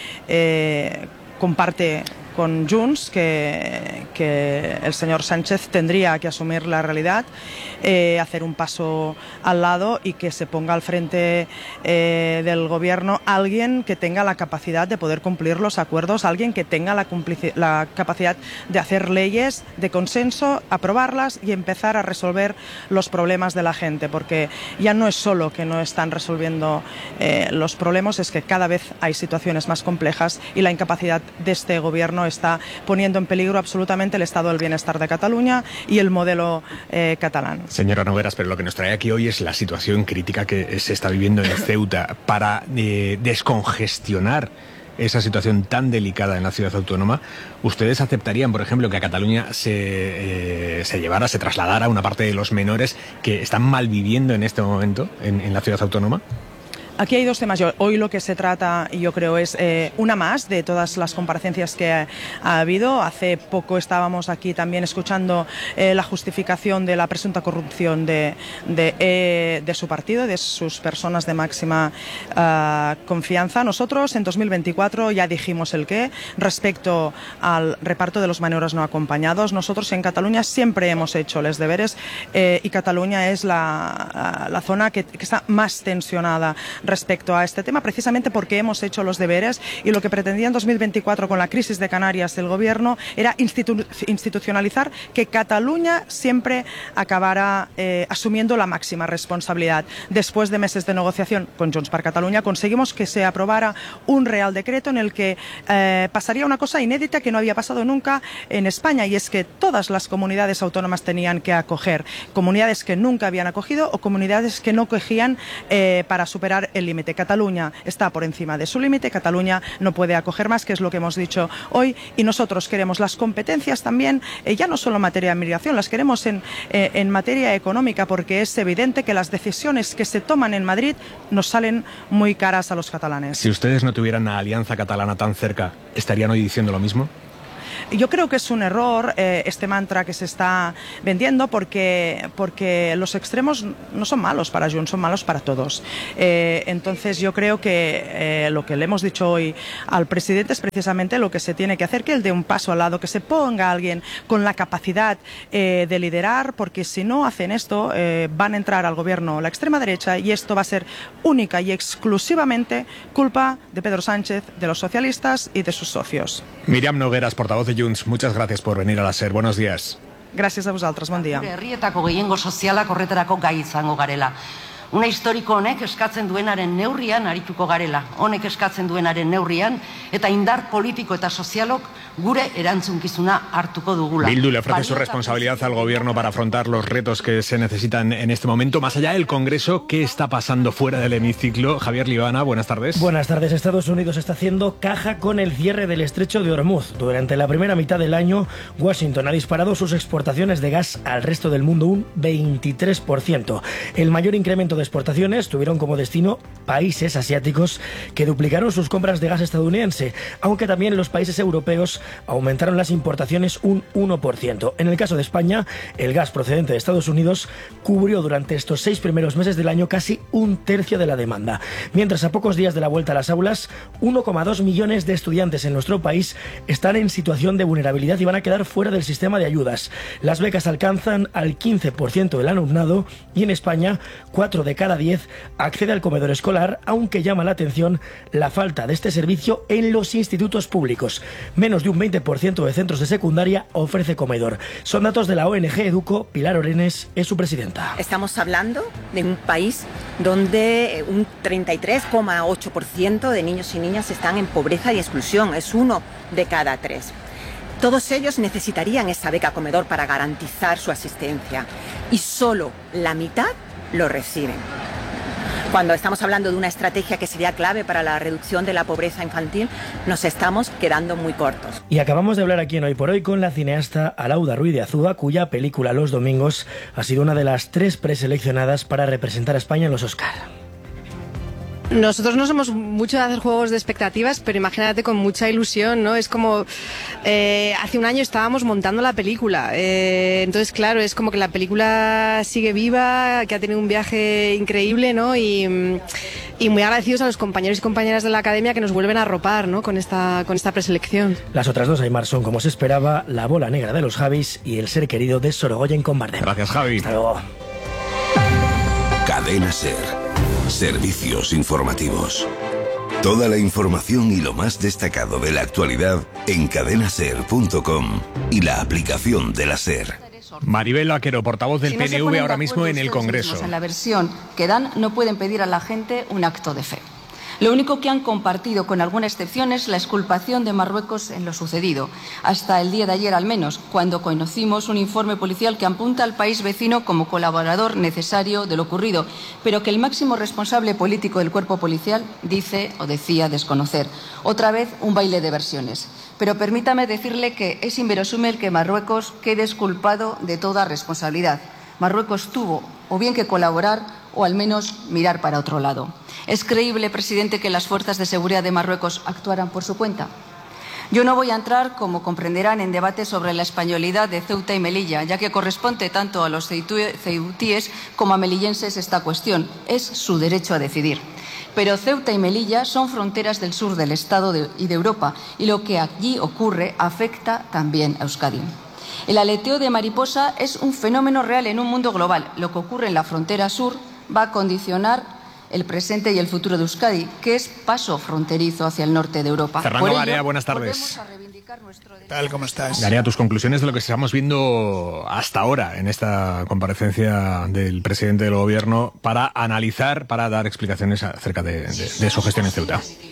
eh, comparte con Junts que, que el señor Sánchez tendría que asumir la realidad, eh, hacer un paso al lado y que se ponga al frente eh, del gobierno alguien que tenga la capacidad de poder cumplir los acuerdos, alguien que tenga la, la capacidad de hacer leyes de consenso, aprobarlas y empezar a resolver los problemas de la gente, porque ya no es solo que no están resolviendo eh, los problemas, es que cada vez hay situaciones más complejas y la incapacidad de este gobierno está poniendo en peligro absolutamente el estado del bienestar de Cataluña y el modelo eh, catalán. Señora Nogueras, pero lo que nos trae aquí hoy es la situación crítica que se está viviendo en Ceuta. Para eh, descongestionar esa situación tan delicada en la ciudad autónoma, ¿ustedes aceptarían, por ejemplo, que a Cataluña se, eh, se llevara, se trasladara una parte de los menores que están malviviendo en este momento en, en la ciudad autónoma? Aquí hay dos temas. Hoy lo que se trata, yo creo, es eh, una más de todas las comparecencias que ha, ha habido. Hace poco estábamos aquí también escuchando eh, la justificación de la presunta corrupción de, de, eh, de su partido, de sus personas de máxima uh, confianza. Nosotros en dos mil veinticuatro ya dijimos el qué respecto al reparto de los menores no acompañados. Nosotros en Cataluña siempre hemos hecho los deberes eh, y Cataluña es la, la zona que, que está más tensionada respecto a este tema, precisamente porque hemos hecho los deberes y lo que pretendía en dos mil veinticuatro con la crisis de Canarias el gobierno era institu institucionalizar que Cataluña siempre acabara eh, asumiendo la máxima responsabilidad. Después de meses de negociación con Junts per Catalunya conseguimos que se aprobara un real decreto en el que eh, pasaría una cosa inédita que no había pasado nunca en España, y es que todas las comunidades autónomas tenían que acoger, comunidades que nunca habían acogido o comunidades que no cogían eh, para superar el límite. Cataluña está por encima de su límite, Cataluña no puede acoger más, que es lo que hemos dicho hoy, y nosotros queremos las competencias también, eh, ya no solo en materia de migración, las queremos en, eh, en materia económica, porque es evidente que las decisiones que se toman en Madrid nos salen muy caras a los catalanes. Si ustedes no tuvieran la Alianza Catalana tan cerca, ¿estarían hoy diciendo lo mismo? Yo creo que es un error eh, este mantra que se está vendiendo, porque, porque los extremos no son malos para Junts, son malos para todos. Eh, entonces yo creo que eh, lo que le hemos dicho hoy al presidente es precisamente lo que se tiene que hacer, que él dé un paso al lado, que se ponga alguien con la capacidad eh, de liderar, porque si no hacen esto eh, van a entrar al gobierno la extrema derecha, y esto va a ser única y exclusivamente culpa de Pedro Sánchez, de los socialistas y de sus socios. Miriam Nogueras, portavoz de Junts, muchas gracias por venir a la SER. Buenos días. Gracias a vosaltres, bon dia. Herrietako gehiengo sozialak horretarako gai izango garela. Una historiko honek eskatzen duenaren neurrian arituko garela. Honek eskatzen duenaren neurrian eta indar politiko eta sozialok gure erantzunkizuna hartuko dugula. Bildu le ofrece su responsabilidad al gobierno para afrontar los retos que se necesitan en este momento. Más allá del Congreso, ¿qué está pasando fuera del hemiciclo? Javier Libana, buenas tardes. Buenas tardes. Estados Unidos está haciendo caja con el cierre del estrecho de Hormuz. Durante la primera mitad del año, Washington ha disparado sus exportaciones de gas al resto del mundo un veintitrés por ciento. El mayor incremento de exportaciones tuvieron como destino países asiáticos que duplicaron sus compras de gas estadounidense, aunque también los países europeos aumentaron las importaciones un uno por ciento. En el caso de España, el gas procedente de Estados Unidos cubrió durante estos seis primeros meses del año casi un tercio de la demanda. Mientras, a pocos días de la vuelta a las aulas, uno coma dos millones de estudiantes en nuestro país están en situación de vulnerabilidad y van a quedar fuera del sistema de ayudas. Las becas alcanzan al quince por ciento del alumnado y en España, cuatro de cada diez accede al comedor escolar, aunque llama la atención la falta de este servicio en los institutos públicos. Menos de un veinte por ciento de centros de secundaria ofrece comedor. Son datos de la O N G Educo. Pilar Orenes es su presidenta. Estamos hablando de un país donde un treinta y tres coma ocho por ciento de niños y niñas están en pobreza y exclusión. Es uno de cada tres. Todos ellos necesitarían esa beca comedor para garantizar su asistencia y solo la mitad lo reciben. Cuando estamos hablando de una estrategia que sería clave para la reducción de la pobreza infantil, nos estamos quedando muy cortos. Y acabamos de hablar aquí en Hoy por Hoy con la cineasta Alauda Ruiz de Azúa, cuya película Los Domingos ha sido una de las tres preseleccionadas para representar a España en los Oscar. Nosotros no somos mucho de hacer juegos de expectativas, pero imagínate con mucha ilusión, ¿no? Es como, eh, hace un año estábamos montando la película, eh, entonces claro, es como que la película sigue viva, que ha tenido un viaje increíble, ¿no? Y, y muy agradecidos a los compañeros y compañeras de la Academia que nos vuelven a arropar, ¿no? Con esta, con esta preselección. Las otras dos, Aimar, son, como se esperaba, La bola negra de los Javis y El ser querido de Sorogoyen con Bardem. Gracias, Javi. Hasta luego. Cadena SER. Servicios informativos. Toda la información y lo más destacado de la actualidad en cadena ser punto com y la aplicación de la SER. Maribel Vaquero, portavoz del Si no P N V, ahora mismo en el Congreso. En la versión que dan, no pueden pedir a la gente un acto de fe. Lo único que han compartido, con alguna excepción, es la exculpación de Marruecos en lo sucedido, hasta el día de ayer al menos, cuando conocimos un informe policial que apunta al país vecino como colaborador necesario de lo ocurrido, pero que el máximo responsable político del cuerpo policial dice o decía desconocer. Otra vez un baile de versiones. Pero permítame decirle que es inverosímil que Marruecos quede exculpado de toda responsabilidad. Marruecos tuvo o bien que colaborar o al menos mirar para otro lado. ¿Es creíble, presidente, que las fuerzas de seguridad de Marruecos actuaran por su cuenta? Yo no voy a entrar, como comprenderán, en debate sobre la españolidad de Ceuta y Melilla, ya que corresponde tanto a los ceutíes como a melillenses esta cuestión. Es su derecho a decidir. Pero Ceuta y Melilla son fronteras del sur del Estado de, y de Europa, y lo que allí ocurre afecta también a Euskadi. El aleteo de mariposa es un fenómeno real en un mundo global. Lo que ocurre en la frontera sur va a condicionar el presente y el futuro de Euskadi, que es paso fronterizo hacia el norte de Europa. Fernando Garea, buenas tardes. Tal, ¿cómo estás? Garea, tus conclusiones de lo que estamos viendo hasta ahora en esta comparecencia del presidente del Gobierno para analizar, para dar explicaciones acerca de, de, de su gestión en Ceuta.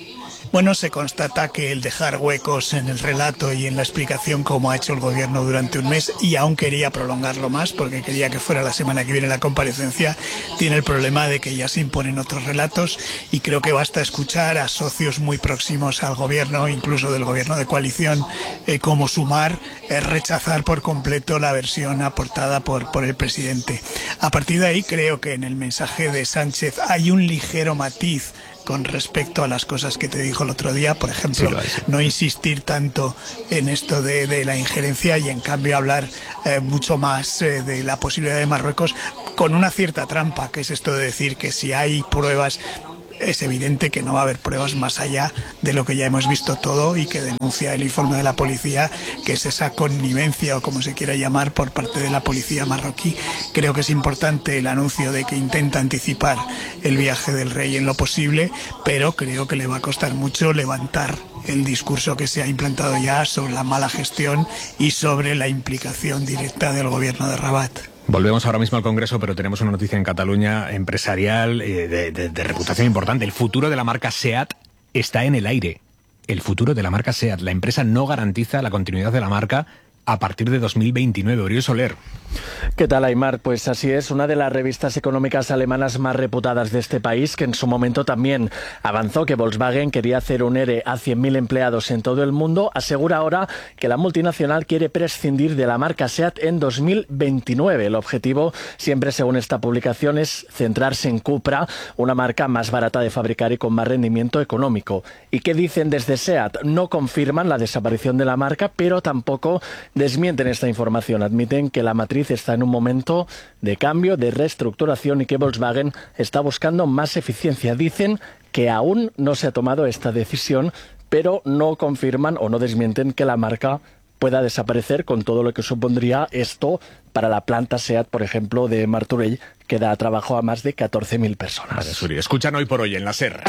Bueno, se constata que el dejar huecos en el relato y en la explicación, como ha hecho el gobierno durante un mes, y aún quería prolongarlo más porque quería que fuera la semana que viene la comparecencia, tiene el problema de que ya se imponen otros relatos, y creo que basta escuchar a socios muy próximos al gobierno, incluso del gobierno de coalición, eh, como Sumar, eh, rechazar por completo la versión aportada por, por el presidente. A partir de ahí creo que en el mensaje de Sánchez hay un ligero matiz con respecto a las cosas que te dijo el otro día, por ejemplo, sí, sí. no insistir tanto en esto de, de la injerencia y en cambio hablar eh, mucho más eh, de la posibilidad de Marruecos, con una cierta trampa, que es esto de decir que si hay pruebas, es evidente que no va a haber pruebas más allá de lo que ya hemos visto todo y que denuncia el informe de la policía, que es esa connivencia o como se quiera llamar por parte de la policía marroquí. Creo que es importante el anuncio de que intenta anticipar el viaje del rey en lo posible, pero creo que le va a costar mucho levantar el discurso que se ha implantado ya sobre la mala gestión y sobre la implicación directa del gobierno de Rabat. Volvemos ahora mismo al Congreso, pero tenemos una noticia en Cataluña empresarial eh, de, de, de reputación importante. El futuro de la marca SEAT está en el aire. El futuro de la marca SEAT. La empresa no garantiza la continuidad de la marca a partir de dos mil veintinueve. Oriol Soler. ¿Qué tal, Aimar? Pues así es, una de las revistas económicas alemanas más reputadas de este país, que en su momento también avanzó que Volkswagen quería hacer un ERE a cien mil empleados en todo el mundo, asegura ahora que la multinacional quiere prescindir de la marca SEAT en dos mil veintinueve. El objetivo, siempre según esta publicación, es centrarse en Cupra, una marca más barata de fabricar y con más rendimiento económico. ¿Y qué dicen desde SEAT? No confirman la desaparición de la marca, pero tampoco desmienten esta información. Admiten que la matriz está en un momento de cambio, de reestructuración y que Volkswagen está buscando más eficiencia. Dicen que aún no se ha tomado esta decisión, pero no confirman o no desmienten que la marca pueda desaparecer, con todo lo que supondría esto para la planta SEAT, por ejemplo, de Martorell, que da trabajo a más de catorce mil personas. Vale, Suri, escuchan Hoy por Hoy en la SER.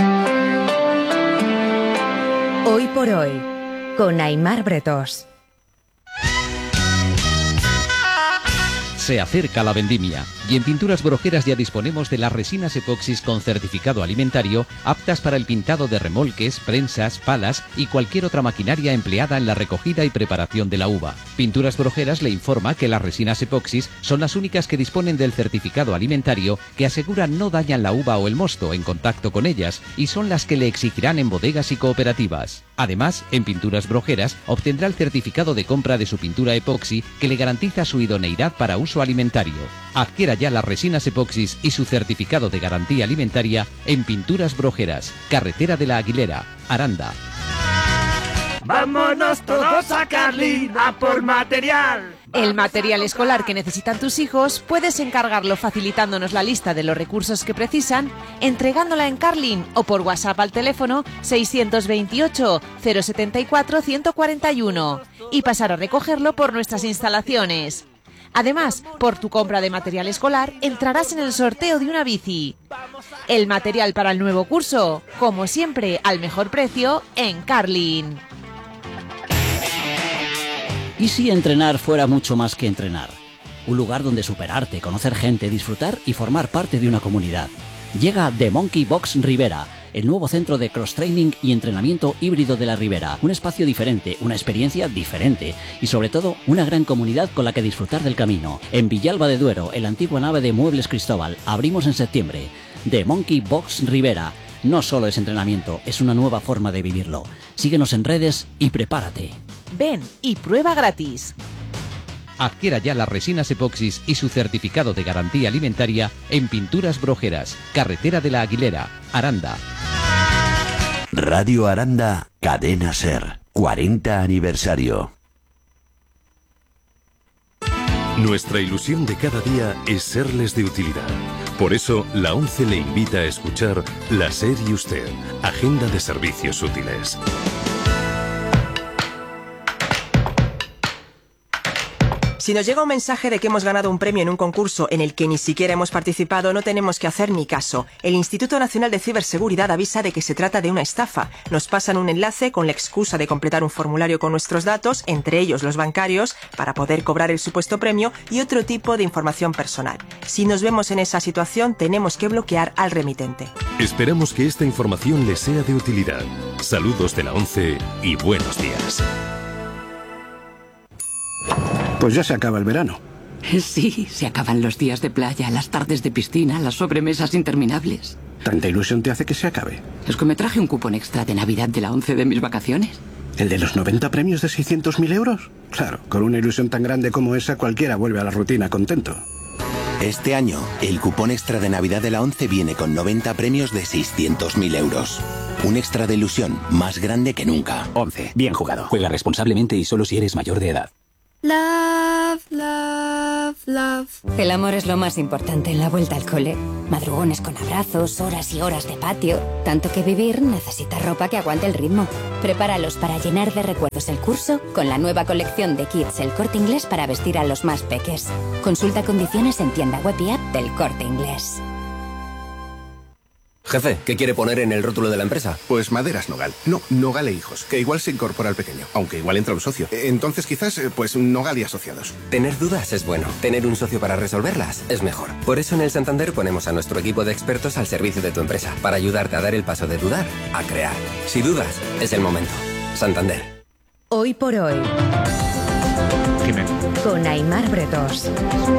Hoy por Hoy, con Aimar Bretos. Se acerca la vendimia y en Pinturas Brojeras ya disponemos de las resinas epoxis con certificado alimentario aptas para el pintado de remolques, prensas, palas y cualquier otra maquinaria empleada en la recogida y preparación de la uva. Pinturas Brojeras le informa que las resinas epoxis son las únicas que disponen del certificado alimentario que aseguran no dañan la uva o el mosto en contacto con ellas y son las que le exigirán en bodegas y cooperativas. Además, en Pinturas Brojeras obtendrá el certificado de compra de su pintura epoxi que le garantiza su idoneidad para uso alimentario. Adquiera ya las resinas epoxis y su certificado de garantía alimentaria en Pinturas Brojeras, carretera de la Aguilera, Aranda. ¡Vámonos todos a Carlin a por material! El material escolar que necesitan tus hijos puedes encargarlo facilitándonos la lista de los recursos que precisan, entregándola en Carlin o por WhatsApp al teléfono seiscientos veintiocho, cero setenta y cuatro, ciento cuarenta y uno y pasar a recogerlo por nuestras instalaciones. Además, por tu compra de material escolar entrarás en el sorteo de una bici. El material para el nuevo curso, como siempre, al mejor precio en Carlin. ¿Y si entrenar fuera mucho más que entrenar? Un lugar donde superarte, conocer gente, disfrutar y formar parte de una comunidad. Llega The Monkey Box Ribera, el nuevo centro de cross-training y entrenamiento híbrido de la Ribera. Un espacio diferente, una experiencia diferente y sobre todo una gran comunidad con la que disfrutar del camino. En Villalba de Duero, en la antigua nave de Muebles Cristóbal, abrimos en septiembre. The Monkey Box Ribera. No solo es entrenamiento, es una nueva forma de vivirlo. Síguenos en redes y prepárate. Ven y prueba gratis. Adquiera ya las resinas epoxis y su certificado de garantía alimentaria en Pinturas Brojeras, carretera de la Aguilera, Aranda. Radio Aranda, Cadena SER, cuarenta aniversario. Nuestra ilusión de cada día es serles de utilidad. Por eso, la ONCE le invita a escuchar La SER y Usted, Agenda de Servicios Útiles. Si nos llega un mensaje de que hemos ganado un premio en un concurso en el que ni siquiera hemos participado, no tenemos que hacer ni caso. El Instituto Nacional de Ciberseguridad avisa de que se trata de una estafa. Nos pasan un enlace con la excusa de completar un formulario con nuestros datos, entre ellos los bancarios, para poder cobrar el supuesto premio y otro tipo de información personal. Si nos vemos en esa situación, tenemos que bloquear al remitente. Esperamos que esta información les sea de utilidad. Saludos de la ONCE y buenos días. Pues ya se acaba el verano. Sí, se acaban los días de playa, las tardes de piscina, las sobremesas interminables. ¿Tanta ilusión te hace que se acabe? Es que me traje un cupón extra de Navidad de la ONCE de mis vacaciones. ¿El de los noventa premios de seiscientos mil euros? Claro, con una ilusión tan grande como esa, cualquiera vuelve a la rutina contento. Este año, el cupón extra de Navidad de la ONCE viene con noventa premios de seiscientos mil euros. Un extra de ilusión más grande que nunca. ONCE, bien jugado. Juega responsablemente y solo si eres mayor de edad. Love, love, love. El amor es lo más importante en la vuelta al cole. Madrugones con abrazos, horas y horas de patio. Tanto que vivir necesita ropa que aguante el ritmo. Prepáralos para llenar de recuerdos el curso con la nueva colección de Kids El Corte Inglés para vestir a los más peques. Consulta condiciones en tienda web y app del Corte Inglés. Jefe, ¿qué quiere poner en el rótulo de la empresa? Pues Maderas Nogal. No, Nogal e Hijos, que igual se incorpora al pequeño, aunque igual entra un socio. Entonces quizás, pues Nogal y Asociados. Tener dudas es bueno. Tener un socio para resolverlas es mejor. Por eso en el Santander ponemos a nuestro equipo de expertos al servicio de tu empresa, para ayudarte a dar el paso de dudar a crear. Si dudas, es el momento. Santander. Hoy por hoy. Dime. Con Aimar Bretos.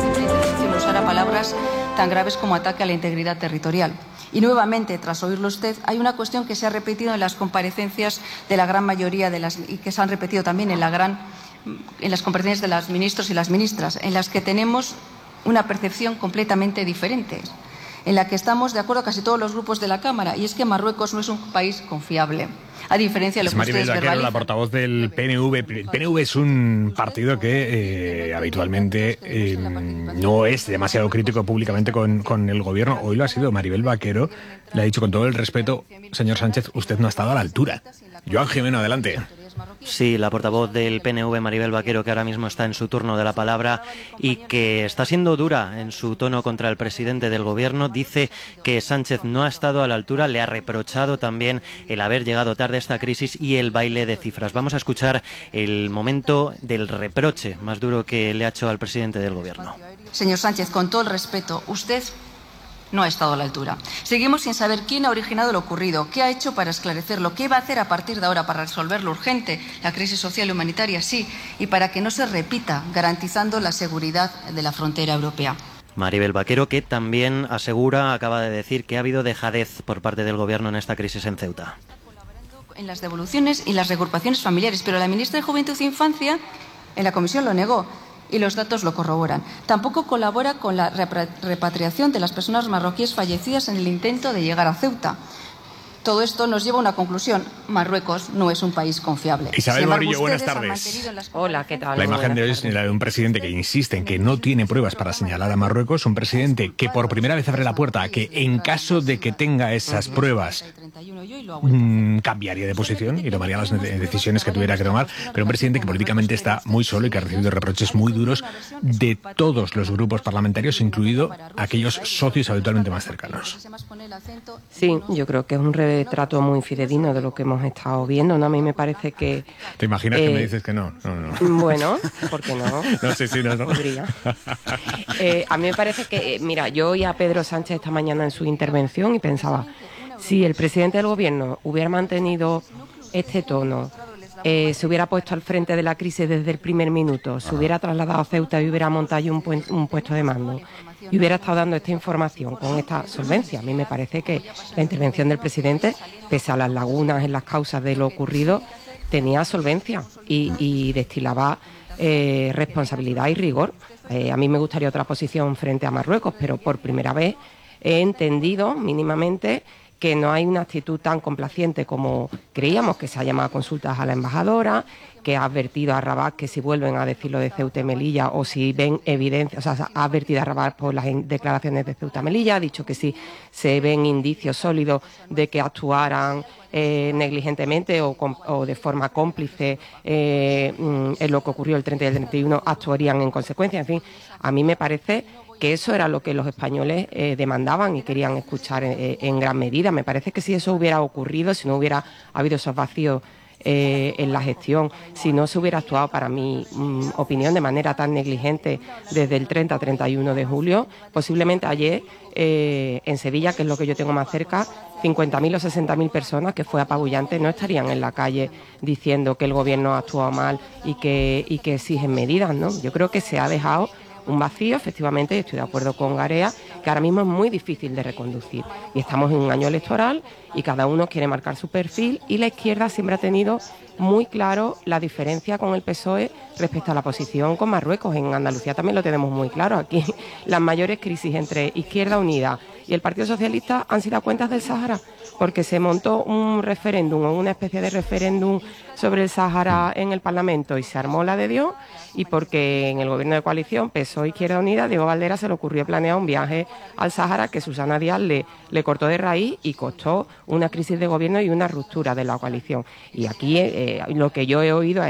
Usará palabras tan graves como ataque a la integridad territorial. Y nuevamente, tras oírlo usted, hay una cuestión que se ha repetido en las comparecencias de la gran mayoría de las y que se han repetido también en la gran en las comparecencias de los ministros y las ministras, en las que tenemos una percepción completamente diferente, en la que estamos de acuerdo casi todos los grupos de la Cámara, y es que Marruecos no es un país confiable. A diferencia de lo es que Maribel ustedes Vaquero, verbalizan. la portavoz del P N V. El P N V es un partido que eh, habitualmente eh, no es demasiado crítico públicamente con, con el gobierno. Hoy lo ha sido. Maribel Vaquero le ha dicho con todo el respeto: señor Sánchez, usted no ha estado a la altura. Joan Jimeno, adelante. Sí, la portavoz del P N V, Maribel Vaquero, que ahora mismo está en su turno de la palabra y que está siendo dura en su tono contra el presidente del gobierno. Dice que Sánchez no ha estado a la altura, le ha reprochado también el haber llegado tarde a esta crisis y el baile de cifras. Vamos a escuchar el momento del reproche más duro que le ha hecho al presidente del gobierno. Señor Sánchez, con todo el respeto, usted no ha estado a la altura. Seguimos sin saber quién ha originado lo ocurrido, qué ha hecho para esclarecerlo, qué va a hacer a partir de ahora para resolver lo urgente, la crisis social y humanitaria, sí, y para que no se repita, garantizando la seguridad de la frontera europea. Maribel Vaquero, que también asegura, acaba de decir, que ha habido dejadez por parte del gobierno en esta crisis en Ceuta. En las devoluciones y las reagrupaciones familiares, pero la ministra de Juventud e Infancia en la comisión lo negó. Y los datos lo corroboran. Tampoco colabora con la repatriación de las personas marroquíes fallecidas en el intento de llegar a Ceuta. Todo esto nos lleva a una conclusión: Marruecos no es un país confiable. Isabel Morillo, buenas tardes. Las... Hola, ¿qué tal? La imagen de hoy es la de un presidente que insiste en que no tiene pruebas para señalar a Marruecos, un presidente que por primera vez abre la puerta a que en caso de que tenga esas pruebas mmm, cambiaría de posición y tomaría las decisiones que tuviera que tomar, pero un presidente que políticamente está muy solo y que ha recibido reproches muy duros de todos los grupos parlamentarios, incluido aquellos socios habitualmente más cercanos. Sí, yo creo que es un retrato muy fidedigno de lo que hemos estado viendo, ¿no? A mí me parece que... ¿Te imaginas eh, que me dices que no? No, no. Bueno, ¿por qué no? No sé si no, no. Podría. Eh, a mí me parece que, mira, yo oí a Pedro Sánchez esta mañana en su intervención y pensaba, si el presidente del gobierno hubiera mantenido este tono, eh, se hubiera puesto al frente de la crisis desde el primer minuto, se hubiera trasladado a Ceuta y hubiera montado un, pu- un puesto de mando y hubiera estado dando esta información con esta solvencia. A mí me parece que la intervención del presidente, pese a las lagunas en las causas de lo ocurrido, tenía solvencia y, y destilaba eh, responsabilidad y rigor. Eh, a mí me gustaría otra posición frente a Marruecos, pero por primera vez he entendido mínimamente que no hay una actitud tan complaciente como creíamos, que se ha llamado a consultas a la embajadora, que ha advertido a Rabat que si vuelven a decir lo de Ceuta y Melilla o si ven evidencia, o sea, ha advertido a Rabat por las declaraciones de Ceuta y Melilla, ha dicho que si se ven indicios sólidos de que actuaran eh, negligentemente o, o de forma cómplice eh, en lo que ocurrió el treinta y el treinta y uno, actuarían en consecuencia. En fin, a mí me parece que eso era lo que los españoles eh, demandaban y querían escuchar eh, en gran medida. Me parece que si eso hubiera ocurrido, si no hubiera habido esos vacíos eh, en la gestión, si no se hubiera actuado, para mi mm, opinión, de manera tan negligente desde el treinta a treinta y uno de julio, posiblemente ayer eh, en Sevilla, que es lo que yo tengo más cerca, cincuenta mil o sesenta mil personas, que fue apabullante, no estarían en la calle diciendo que el gobierno ha actuado mal y que, y que exigen medidas, ¿no? Yo creo que se ha dejado un vacío, efectivamente, y estoy de acuerdo con Garea, que ahora mismo es muy difícil de reconducir. Y estamos en un año electoral y cada uno quiere marcar su perfil, y la izquierda siempre ha tenido muy claro la diferencia con el P S O E respecto a la posición con Marruecos. En Andalucía también lo tenemos muy claro. Aquí las mayores crisis entre Izquierda Unida y el Partido Socialista han sido a cuentas del Sáhara, porque se montó un referéndum o una especie de referéndum sobre el Sáhara en el Parlamento y se armó la de Dios, y porque en el gobierno de coalición P S O E Izquierda Unida, Diego Valdera se le ocurrió planear un viaje al Sáhara que Susana Díaz le, le cortó de raíz y costó una crisis de gobierno y una ruptura de la coalición. Y aquí eh, lo que yo he oído